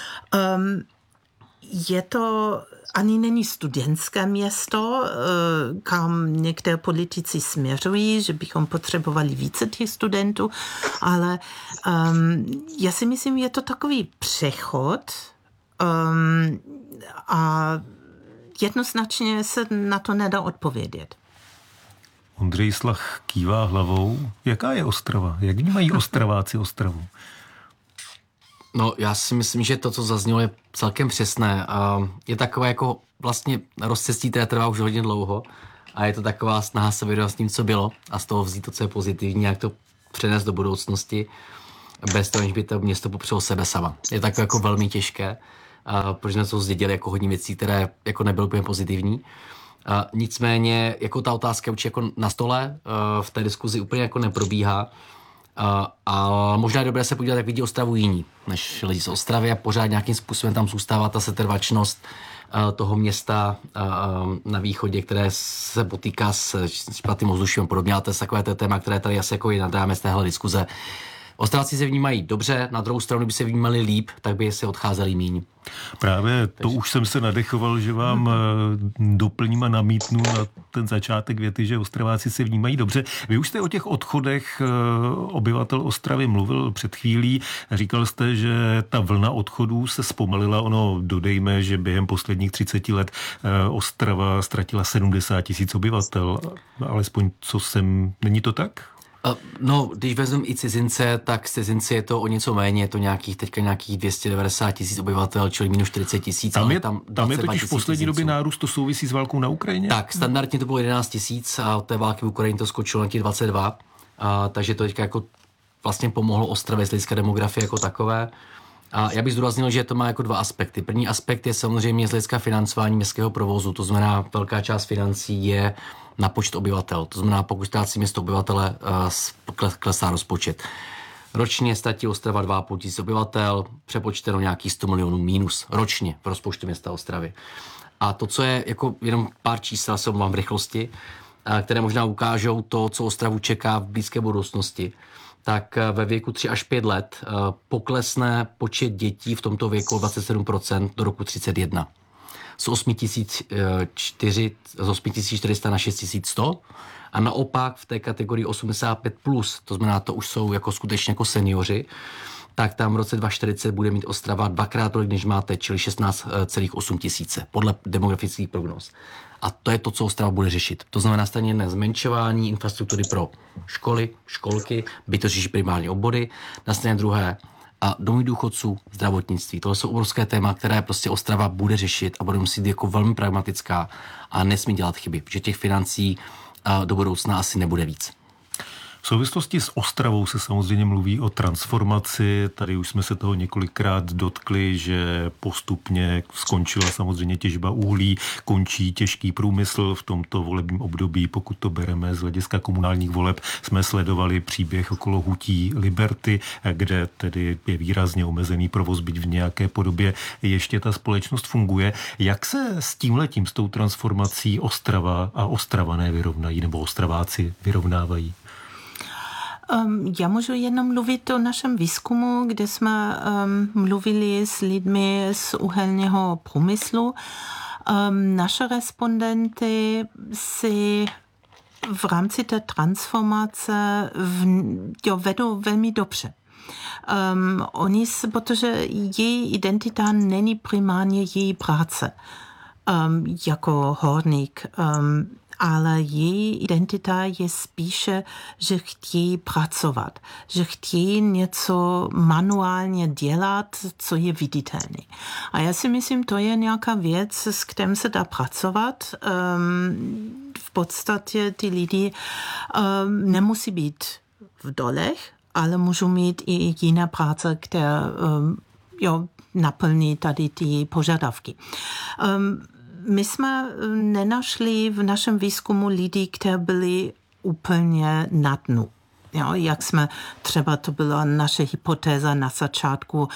Je to ani není studentské město, kam některé politici směřují, že bychom potřebovali více těch studentů, ale já si myslím, je to takový přechod a jednoznačně se na to nedá odpovědět. Ondřej Slach kývá hlavou. Jaká je Ostrava? Jak vnímají Ostraváci Ostravu? No, já si myslím, že to, co zaznělo, je celkem přesné. Je takové jako vlastně rozcestí, které trvá už hodně dlouho a je to taková snaha se vyrovnat s tím, co bylo a z toho vzít to, co je pozitivní, jak to přenést do budoucnosti, bez toho, než by to město popřelo sebe sama. Je takové jako velmi těžké, protože na to zdědili jako hodně věcí, které jako nebyly úplně pozitivní. Nicméně jako ta otázka určitě jako na stole v té diskuzi úplně jako neprobíhá. A možná je dobré se podívat, jak vidí Ostravu jiní, než lidi z Ostravy a pořád nějakým způsobem tam zůstává ta setrvačnost toho města na východě, které se potýká s špatným ovzduším a podobně, ale to je takové téma, které tady asi jako i nad rámec téhle diskuze. Ostravci se vnímají dobře, na druhou stranu, kdyby se vnímali líp, tak by si odcházeli míň. Právě to už jsem se nadechoval, že vám doplním a namítnu na ten začátek věty, že Ostraváci se vnímají dobře. Vy už jste o těch odchodech obyvatel Ostravy mluvil před chvílí. Říkal jste, že ta vlna odchodů se zpomalila. Ono dodejme, že během posledních 30 let Ostrava ztratila 70 000 obyvatel. Alespoň co jsem... Není to tak? No, když vezmeme i cizince, tak cizinci je to o něco méně, je to teďka nějakých 290 000 obyvatel, čili minus 40 000. Tam je totiž v poslední době nárůst, to souvisí s válkou na Ukrajině? Tak, standardně to bylo 11 000 a od té války v Ukrajině to skočilo na těch 22. Takže to teďka jako vlastně pomohlo Ostravě z hlediska demografie jako takové. A já bych zdůraznil, že to má jako dva aspekty. První aspekt je samozřejmě z hlediska financování městského provozu, to znamená velká část financí je na počet obyvatel. To znamená, pokud ztrácí město obyvatele, klesá rozpočet. Ročně ztratí Ostrava 2 500 obyvatel, přepočteno nějakých 100 milionů mínus ročně v rozpočtu města Ostravy. A to, co je jako jenom pár čísel, se mám v rychlosti, které možná ukážou to, co Ostravu čeká v blízké budoucnosti, tak ve věku 3 až 5 let poklesne počet dětí v tomto věku o 27% do roku 31. Z 8400 na 6100 a naopak v té kategorii 85+, to znamená, to už jsou jako skutečně jako seniori, tak tam v roce 2040 bude mít Ostrava 2x tolik, než máte, čili 16,8 tisíce podle demografických prognóz. A to je to, co Ostrava bude řešit. To znamená straně jedné zmenšování infrastruktury pro školy, školky, by to řeší primární obory, na straně druhé a domy důchodců, zdravotnictví. Tohle jsou obrovské téma, které prostě Ostrava bude řešit a bude muset být jako velmi pragmatická a nesmí dělat chyby, protože těch financí do budoucna asi nebude víc. V souvislosti s Ostravou se samozřejmě mluví o transformaci. Tady už jsme se toho několikrát dotkli, že postupně skončila samozřejmě těžba uhlí, končí těžký průmysl v tomto volebním období. Pokud to bereme z hlediska komunálních voleb, jsme sledovali příběh okolo hutí Liberty, kde tedy je výrazně omezený provoz, byť v nějaké podobě ještě ta společnost funguje. Jak se s tímhletím, s tou transformací Ostrava a Ostravané vyrovnají, nebo Ostraváci vyrovnávají? Já můžu jenom mluvit o našem výzkumu, kde jsme mluvili s lidmi z uhelného průmyslu. Naše respondenty si v rámci té transformace vedou velmi dobře. Protože její identita není primárně její práce. jako horník. Ale její identita je spíše, že chtějí pracovat, že chtějí něco manuálně dělat, co je viditelné. A já si myslím, to je nějaká věc, s kterým se dá pracovat. V podstatě ty lidi nemusí být v dolech, ale můžou mít i jiné práce, které naplní tady ty požadavky. My jsme nenašli v našem výzkumu lidi, kteří byli úplně na dnu. Jo, jak jsme, třeba to byla naše hypotéza na začátku.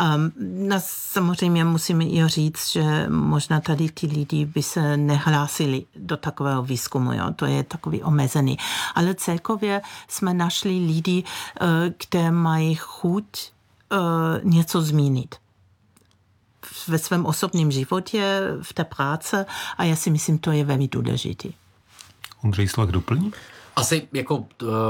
Samozřejmě musíme i říct, že možná tady ty lidi by se nehlásili do takového výzkumu. Jo, to je takový omezený. Ale celkově jsme našli lidi, kteří mají chuť něco změnit ve svém osobním životě, v té práce a já si myslím, to je velmi důležitý. Ondřej Slach doplní? Asi jako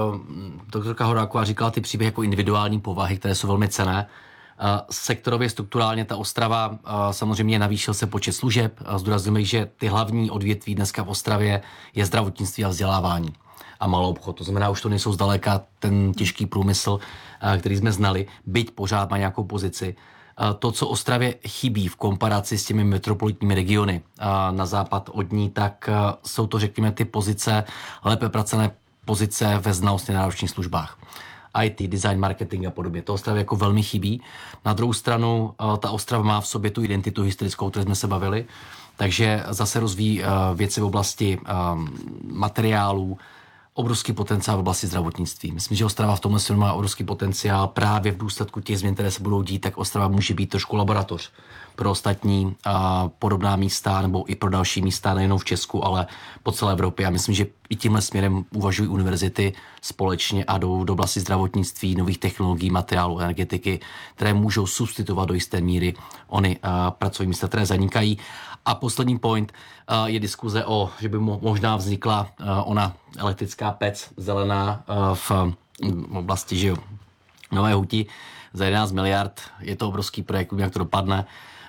doktorka Horáková říkala ty příběhy jako individuální povahy, které jsou velmi cenné. Sektorově strukturálně ta Ostrava samozřejmě navýšil se počet služeb. Zdůrazníme, že ty hlavní odvětví dneska v Ostravě je zdravotnictví a vzdělávání a malou obchod. To znamená, už to nejsou zdaleka ten těžký průmysl, který jsme znali, byť pořád má nějakou pozici. To, co Ostravě chybí v komparaci s těmi metropolitními regiony na západ od ní, tak jsou to, řekněme, ty pozice, lépe placené pozice ve znalostně náročných službách. IT, design, marketing a podobně. To Ostravě jako velmi chybí. Na druhou stranu, ta Ostrava má v sobě tu identitu historickou, o které jsme se bavili, takže zase rozvíjí věci v oblasti materiálů, obrovský potenciál v oblasti zdravotnictví. Myslím, že Ostrava v tomhle směru má obrovský potenciál právě v důsledku těch změn, které se budou dít, tak Ostrava může být trošku laboratoř pro ostatní podobná místa nebo i pro další místa, nejenom v Česku, ale po celé Evropě. A myslím, že i tímhle směrem uvažují univerzity společně a do oblasti zdravotnictví, nových technologií, materiálu, energetiky, které můžou substituovat do jisté míry ony pracovní místa, které zanikají. A poslední point je diskuze o, že by možná vznikla ona elektrická pec zelená v oblasti, že jo, Nové Huti za 11 miliard. Je to obrovský projekt, jak to dopadne.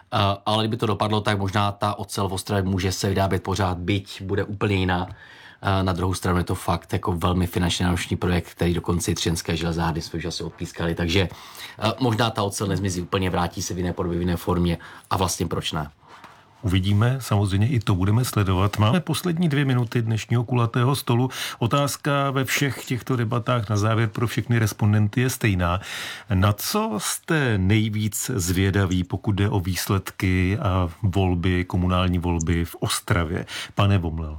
Ale kdyby to dopadlo, tak možná ta ocel v Ostravě může se vyrábět pořád, byť bude úplně jiná. Na druhou stranu je to fakt jako velmi finančně náročný projekt, který dokonce i Třinecké železárny jsme už asi odpískali. Takže možná ta ocel nezmizí úplně, vrátí se v jiné podobě, v jiné formě a vlastně proč ne? Uvidíme, samozřejmě i to budeme sledovat. Máme poslední 2 minuty dnešního kulatého stolu. Otázka ve všech těchto debatách na závěr pro všechny respondenty je stejná. Na co jste nejvíc zvědaví, pokud jde o výsledky a volby, komunální volby v Ostravě? Pane Vomlel.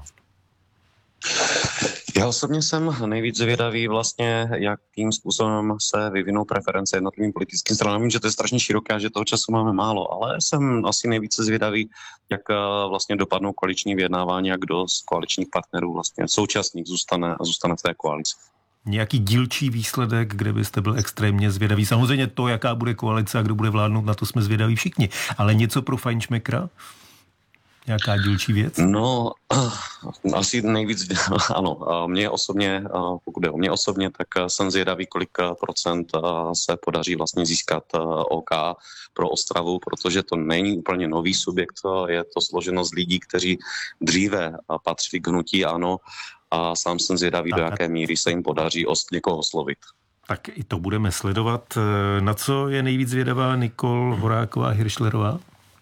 Já osobně jsem nejvíc zvědavý vlastně, jakým způsobem se vyvinou preference jednotlivým politickým stranám. Vím, že to je strašně široké a že toho času máme málo, ale jsem asi nejvíce zvědavý, jak vlastně dopadnou koaliční vyjednávání a kdo z koaličních partnerů vlastně současných zůstane v té koalici. Nějaký dílčí výsledek, kde byste byl extrémně zvědavý? Samozřejmě to, jaká bude koalice a kdo bude vládnout, na to jsme zvědaví všichni. Ale něco pro fajnšmekra? Nějaká dílčí věc? No, asi nejvíc, ano. Mě osobně, pokud jde o mě osobně, tak jsem zvědavý, kolik procent se podaří vlastně získat OK pro Ostravu, protože to není úplně nový subjekt, je to složeno z lidí, kteří dříve patří k hnutí ANO a sám jsem zvědavý, do jaké míry se jim podaří někoho oslovit. Tak i to budeme sledovat. Na co je nejvíc zvědavá Nikol Horáková-Hiršlerová?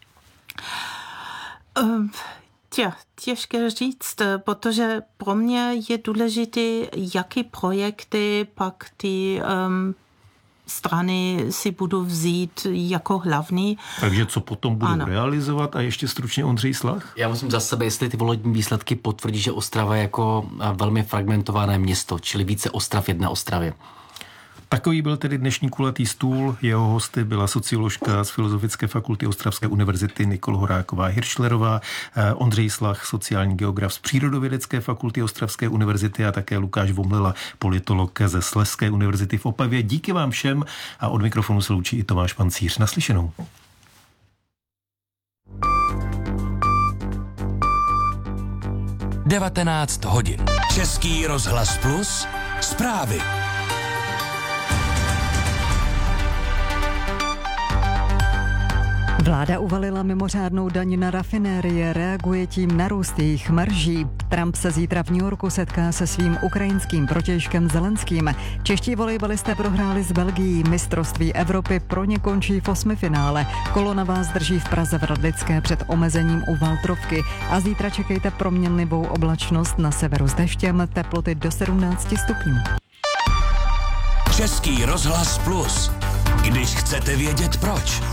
Těžké říct, protože pro mě je důležité, jaké projekty pak ty strany si budou vzít jako hlavní. Takže co potom budou realizovat? A ještě stručně Ondřej Slach? Já musím za sebe, jestli ty volební výsledky potvrdí, že Ostrava je jako velmi fragmentované město, čili více Ostrav, jedné Ostravě. Takový byl tedy dnešní kulatý stůl. Jeho hosty byla socioložka z Filozofické fakulty Ostravské univerzity Nikol Horáková-Hiršlerová, Ondřej Slach, sociální geograf z Přírodovědecké fakulty Ostravské univerzity a také Lukáš Vomlela, politolog ze Slezské univerzity v Opavě. Díky vám všem a od mikrofonu se loučí i Tomáš Pancíř. Naslyšenou. Devatenáct hodin. Český rozhlas Plus. Zprávy. Vláda uvalila mimořádnou daň na rafinérie, reaguje tím na růst jejich marží. Trump se zítra v New Yorku setká se svým ukrajinským protějškem Zelenským. Čeští volejbalisté prohráli s Belgií, mistrovství Evropy pro ně končí v osmifinále. Kolona vás drží v Praze v Radlické před omezením u Valtrovky a zítra čekejte proměnlivou oblačnost, na severu s deštěm, teploty do 17 stupňů. Český rozhlas Plus. Když chcete vědět proč.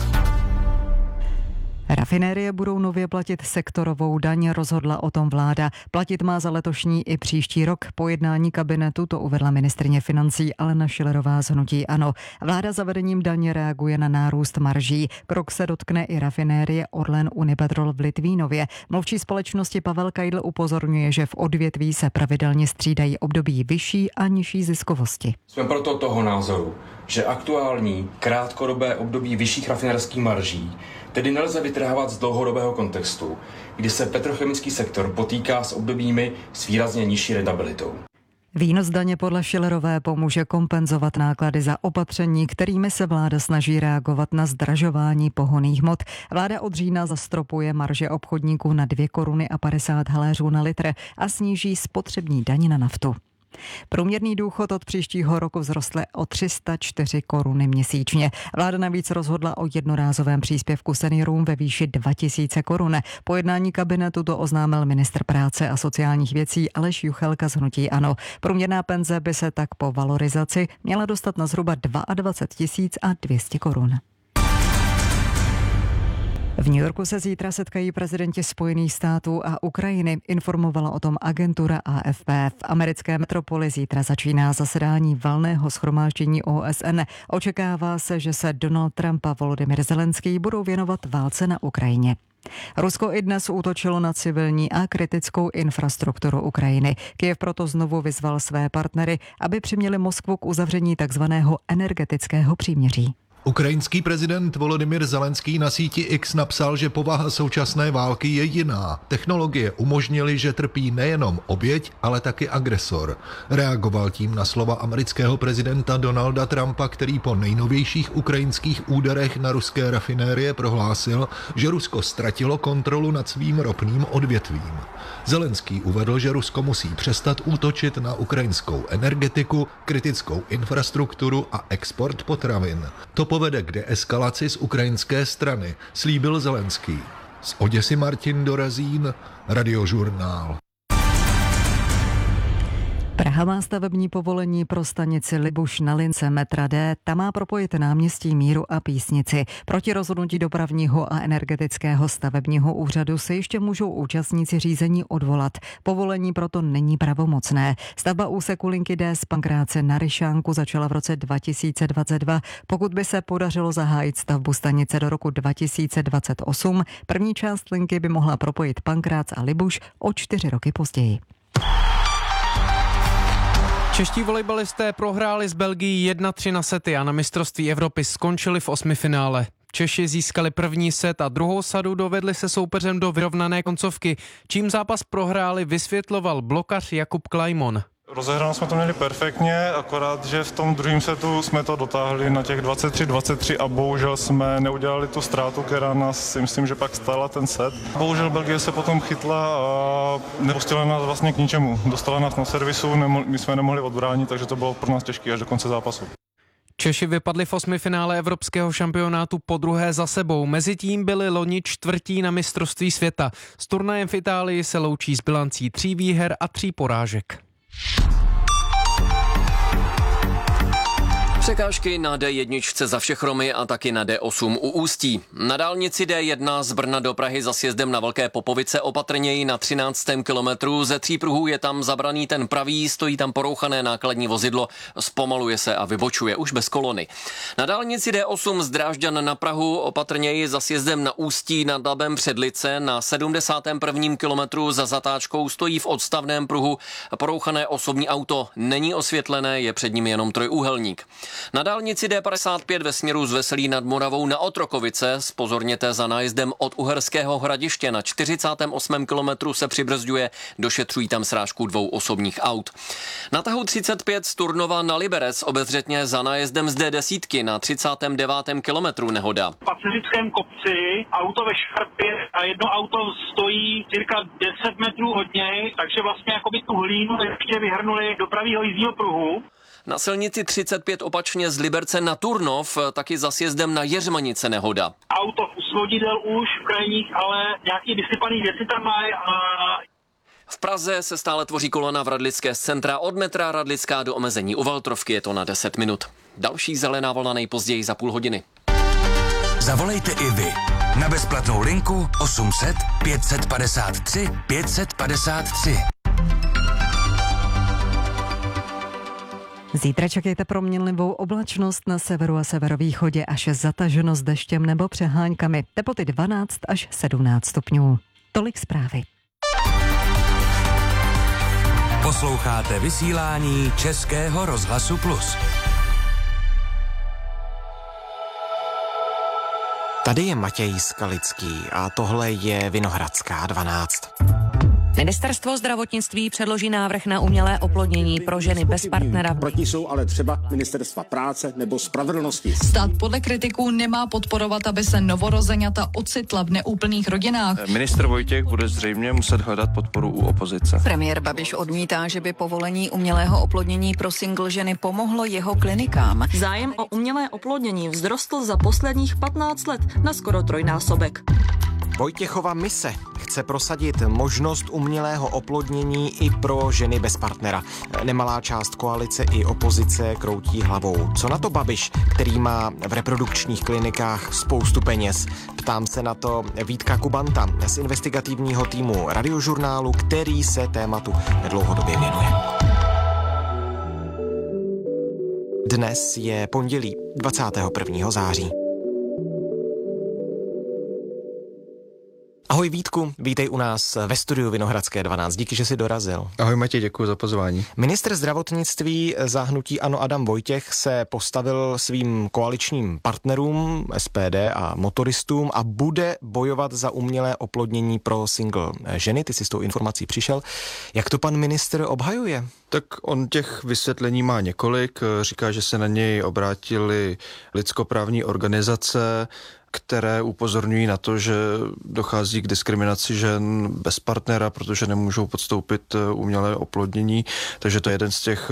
Rafinérie budou nově platit sektorovou daň, rozhodla o tom vláda. Platit má za letošní i příští rok. Po jednání kabinetu to uvedla ministryně financí Alena Schillerová z hnutí ANO. Vláda zavedením daně reaguje na nárůst marží. Krok se dotkne i rafinérie Orlen Unipetrol v Litvínově. Mluvčí společnosti Pavel Kajdl upozorňuje, že v odvětví se pravidelně střídají období vyšší a nižší ziskovosti. Jsme proto toho názoru, že aktuální krátkodobé období vyšších rafinerských marží tedy nelze vytrhávat z dlouhodobého kontextu, kdy se petrochemický sektor potýká s obdobími s výrazně nižší rentabilitou. Výnos daně podle Schillerové pomůže kompenzovat náklady za opatření, kterými se vláda snaží reagovat na zdražování pohonných hmot. Vláda od října zastropuje marže obchodníků na 2 koruny a 50 haléřů na litr a sníží spotřební daň na naftu. Průměrný důchod od příštího roku vzrostl o 304 koruny měsíčně. Vláda navíc rozhodla o jednorázovém příspěvku seniorům ve výši 2000 korun. Po jednání kabinetu to oznámil ministr práce a sociálních věcí Aleš Juchelka z hnutí ANO. Průměrná penze by se tak po valorizaci měla dostat na zhruba 22 200 korun. V New Yorku se zítra setkají prezidenti Spojených států a Ukrajiny, informovala o tom agentura AFP. V americké metropoli zítra začíná zasedání valného shromáždění OSN. Očekává se, že se Donald Trump a Volodymyr Zelenský budou věnovat válce na Ukrajině. Rusko i dnes útočilo na civilní a kritickou infrastrukturu Ukrajiny. Kyjev proto znovu vyzval své partnery, aby přiměli Moskvu k uzavření takzvaného energetického příměří. Ukrajinský prezident Volodymyr Zelenský na síti X napsal, že povaha současné války je jiná. Technologie umožnily, že trpí nejenom oběť, ale taky agresor. Reagoval tím na slova amerického prezidenta Donalda Trumpa, který po nejnovějších ukrajinských úderech na ruské rafinérie prohlásil, že Rusko ztratilo kontrolu nad svým ropným odvětvím. Zelenský uvedl, že Rusko musí přestat útočit na ukrajinskou energetiku, kritickou infrastrukturu a export potravin. To povede k deeskalaci z ukrajinské strany, slíbil Zelenský. Z Oděsy Martin Dorazín, Radiožurnál. Praha má stavební povolení pro stanici Libuš na lince metra D. Ta má propojit náměstí Míru a Písnici. Proti rozhodnutí dopravního a energetického stavebního úřadu se ještě můžou účastníci řízení odvolat. Povolení proto není pravomocné. Stavba úseku linky D z Pankráce na Ryšánku začala v roce 2022. Pokud by se podařilo zahájit stavbu stanice do roku 2028, první část linky by mohla propojit Pankrác a Libuš o 4 roky později. Čeští volejbalisté prohráli s Belgií 1-3 na sety a na mistrovství Evropy skončili v osmifinále. Češi získali první set a druhou sadu dovedli se soupeřem do vyrovnané koncovky. Čím zápas prohráli, vysvětloval blokař Jakub Klajmon. Rozehráno jsme to měli perfektně, akorát, že v tom druhém setu jsme to dotáhli na těch 23-23 a bohužel jsme neudělali tu ztrátu, která nás, si myslím, že pak stála ten set. Bohužel Belgie se potom chytla a nepustila nás vlastně k ničemu. Dostala nás na servisu, my jsme nemohli odbránit, takže to bylo pro nás těžké až do konce zápasu. Češi vypadli v osmifinále evropského šampionátu podruhé za sebou. Mezitím byli loni čtvrtí na mistrovství světa. S turnajem v Itálii se loučí s bilancí 3 výher a 3 porážek. Překážky na D1 za Všechromy a taky na D8 u Ústí. Na dálnici D1 z Brna do Prahy za sjezdem na Velké Popovice opatrněji na 13. kilometru. Ze 3 pruhů je tam zabraný ten pravý, stojí tam porouchané nákladní vozidlo, zpomaluje se a vybočuje už bez kolony. Na dálnici D8 z Drážďan na Prahu opatrněji za sjezdem na Ústí nad Labem Předlice. Na 71. kilometru za zatáčkou stojí v odstavném pruhu porouchané osobní auto. Není osvětlené, je před ním jenom trojúhelník. Na dálnici D55 ve směru z Veselí nad Moravou na Otrokovice zpozorněte za nájezdem od Uherského Hradiště. Na 48. kilometru se přibrzďuje, došetřují tam srážku 2 osobních aut. Na tahu 35 z Turnova na Liberec obezřetně za nájezdem z D10 na 39. kilometru nehoda. V Pacifickém kopci auto ve šarpě a jedno auto stojí cirka 10 metrů od něj, takže vlastně jakoby tu hlínu ještě vyhrnuli do pravýho jízdního pruhu. Na silnici 35 opačně z Liberce na Turnov taky za sjezdem na Jeřmanice nehoda. Auto u svodidel už v krajních, ale nějaký vysypaný věci tam mají a... V Praze se stále tvoří kolona v Radlické z centra od metra Radlická do omezení u Valtrovky, je to na 10 minut. Další zelená vlna nejpozději za půl hodiny. Zavolejte i vy na bezplatnou linku 800 553 553. Zítra čekejte proměnlivou oblačnost na severu a severovýchodě až zataženost deštěm nebo přeháňkami. Teploty 12 až 17 stupňů. Tolik zprávy. Posloucháte vysílání Českého rozhlasu Plus. Tady je Matěj Skalický a tohle je Vinohradská 12. Ministerstvo zdravotnictví předloží návrh na umělé oplodnění pro ženy bez partnera. Proti jsou ale třeba ministerstva práce nebo spravedlnosti. Stát podle kritiků nemá podporovat, aby se novorozeňata ocitla v neúplných rodinách. Ministr Vojtěch bude zřejmě muset hledat podporu u opozice. Premiér Babiš odmítá, že by povolení umělého oplodnění pro single ženy pomohlo jeho klinikám. Zájem o umělé oplodnění vzrostl za posledních 15 let na skoro 3násobek. Vojtěchova mise chce prosadit možnost umělého oplodnění i pro ženy bez partnera. Nemalá část koalice i opozice kroutí hlavou. Co na to Babiš, který má v reprodukčních klinikách spoustu peněz? Ptám se na to Vítka Kubanta z investigativního týmu Radiožurnálu, který se tématu dlouhodobě věnuje. Dnes je pondělí 21. září. Ahoj Vítku, vítej u nás ve studiu Vinohradské 12. Díky, že jsi dorazil. Ahoj Matěj, děkuji za pozvání. Ministr zdravotnictví za hnutí ANO Adam Vojtěch se postavil svým koaličním partnerům SPD a motoristům a bude bojovat za umělé oplodnění pro single ženy. Ty jsi s tou informací přišel. Jak to pan ministr obhajuje? Tak on těch vysvětlení má několik. Říká, že se na něj obrátili lidskoprávní organizace, které upozorňují na to, že dochází k diskriminaci žen bez partnera, protože nemůžou podstoupit umělé oplodnění. Takže to je jeden z těch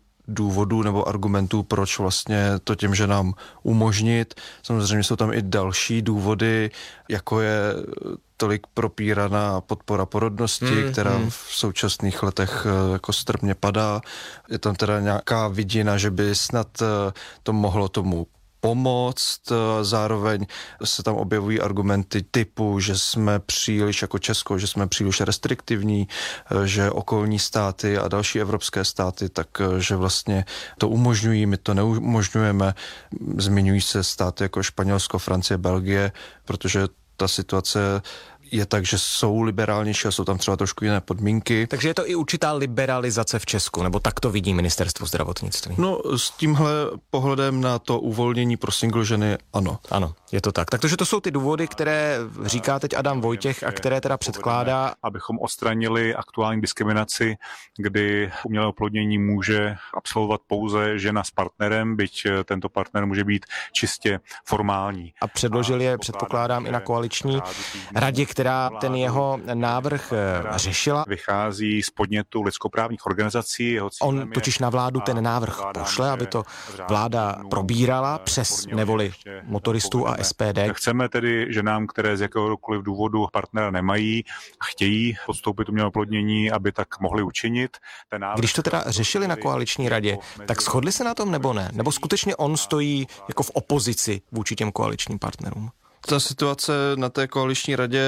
důvodů nebo argumentů, proč vlastně to těm ženám umožnit. Samozřejmě jsou tam i další důvody, jako je tolik propíraná podpora porodnosti, která v současných letech jako strmě padá. Je tam teda nějaká vidina, že by snad to mohlo tomu pomoct, zároveň se tam objevují argumenty typu, že jsme příliš jako Česko, že jsme příliš restriktivní, že okolní státy a další evropské státy, takže vlastně to umožňují, my to neumožňujeme. Zmiňují se státy jako Španělsko, Francie, Belgie, protože ta situace je tak, že jsou liberálnější a jsou tam třeba trošku jiné podmínky. Takže je to i určitá liberalizace v Česku, nebo tak to vidí ministerstvo zdravotnictví? No s tímhle pohledem na to uvolnění pro single ženy, ano. Ano, je to tak. Takže to jsou ty důvody, které říká teď Adam Vojtěch a které teda předkládá. Abychom odstranili aktuální diskriminaci, kdy umělé oplodnění může absolvovat pouze žena s partnerem, byť tento partner může být čistě formální. A předložil je, předpokládám, i na koaliční radě, která ten jeho návrh řešila. Vychází z podnětu lidskoprávních organizací. On totiž na vládu ten návrh pošle, aby to vláda probírala přes nevoli motoristů a SPD. Chceme tedy ženám, které z jakéhokoliv důvodu partnera nemají a chtějí podstoupit umělé oplodnění, aby tak mohli učinit. Když to teda řešili na koaliční radě, tak shodli se na tom nebo ne? Nebo skutečně on stojí jako v opozici vůči těm koaličním partnerům? Ta situace na té koaliční radě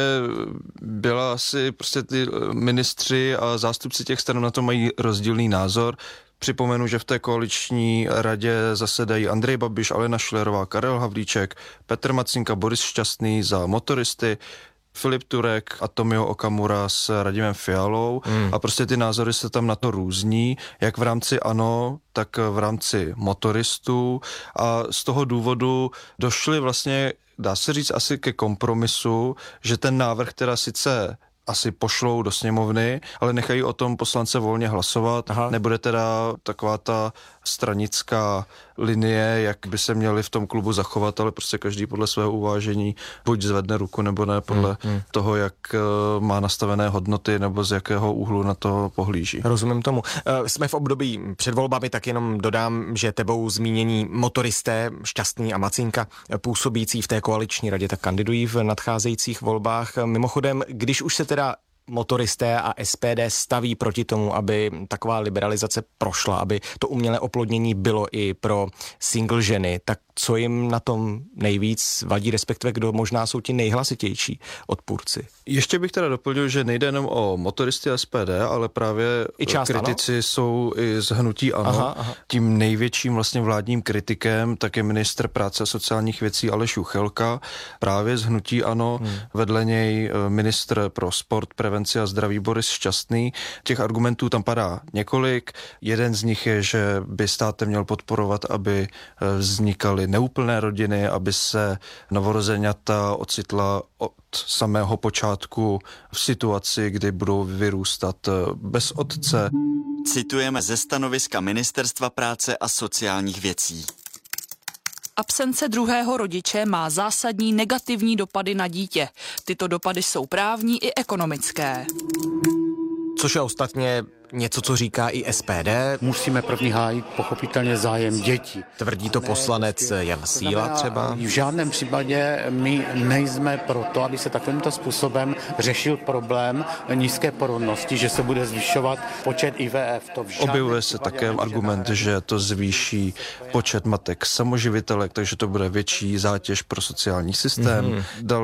byla asi prostě ty ministři a zástupci těch stran na to mají rozdílný názor. Připomenu, že v té koaliční radě zasedají Andrej Babiš, Alena Schillerová, Karel Havlíček, Petr Macinka, Boris Šťastný za motoristy, Filip Turek a Tomio Okamura s Radimem Fialou a prostě ty názory se tam na to různí, jak v rámci ANO, tak v rámci motoristů a z toho důvodu došli vlastně, dá se říct, asi ke kompromisu, že ten návrh teda sice asi pošlou do sněmovny, ale nechají o tom poslance volně hlasovat. Nebude teda taková ta stranická linie, jak by se měli v tom klubu zachovat, ale prostě každý podle svého uvážení buď zvedne ruku, nebo ne podle toho, jak má nastavené hodnoty, nebo z jakého úhlu na to pohlíží. Rozumím tomu. Jsme v období před volbami, tak jenom dodám, že tebou zmínění motoristé Šťastný a Macínka působící v té koaliční radě, tak kandidují v nadcházejících volbách. Mimochodem, když už se teda motoristé a SPD staví proti tomu, aby taková liberalizace prošla, aby to umělé oplodnění bylo i pro single ženy, tak co jim na tom nejvíc vadí, respektive kdo možná jsou ti nejhlasitější odpůrci? Ještě bych teda doplnil, že nejde jenom o motoristy a SPD, ale právě kritici jsou i z hnutí ANO. Tím největším vlastně vládním kritikem tak je ministr práce a sociálních věcí Aleš Juchelka, právě z hnutí ANO, vedle něj ministr pro sport, prevenci a zdraví Boris Šťastný. Těch argumentů tam padá několik. Jeden z nich je, že by státem měl podporovat, aby vznikaly neúplné rodiny, aby se novorozeňata ocitla od samého počátku v situaci, kdy budou vyrůstat bez otce. Citujeme ze stanoviska Ministerstva práce a sociálních věcí. Absence druhého rodiče má zásadní negativní dopady na dítě. Tyto dopady jsou právní i ekonomické. Což je ostatně něco, co říká i SPD. Musíme první hájit pochopitelně zájem dětí. Tvrdí to poslanec Jan Síla třeba. V žádném případě my nejsme proto, aby se takovýmto způsobem řešil problém nízké porodnosti, že se bude zvyšovat počet IVF. Objevuje se také argument, že to zvýší počet matek samoživitelek, takže to bude větší zátěž pro sociální systém.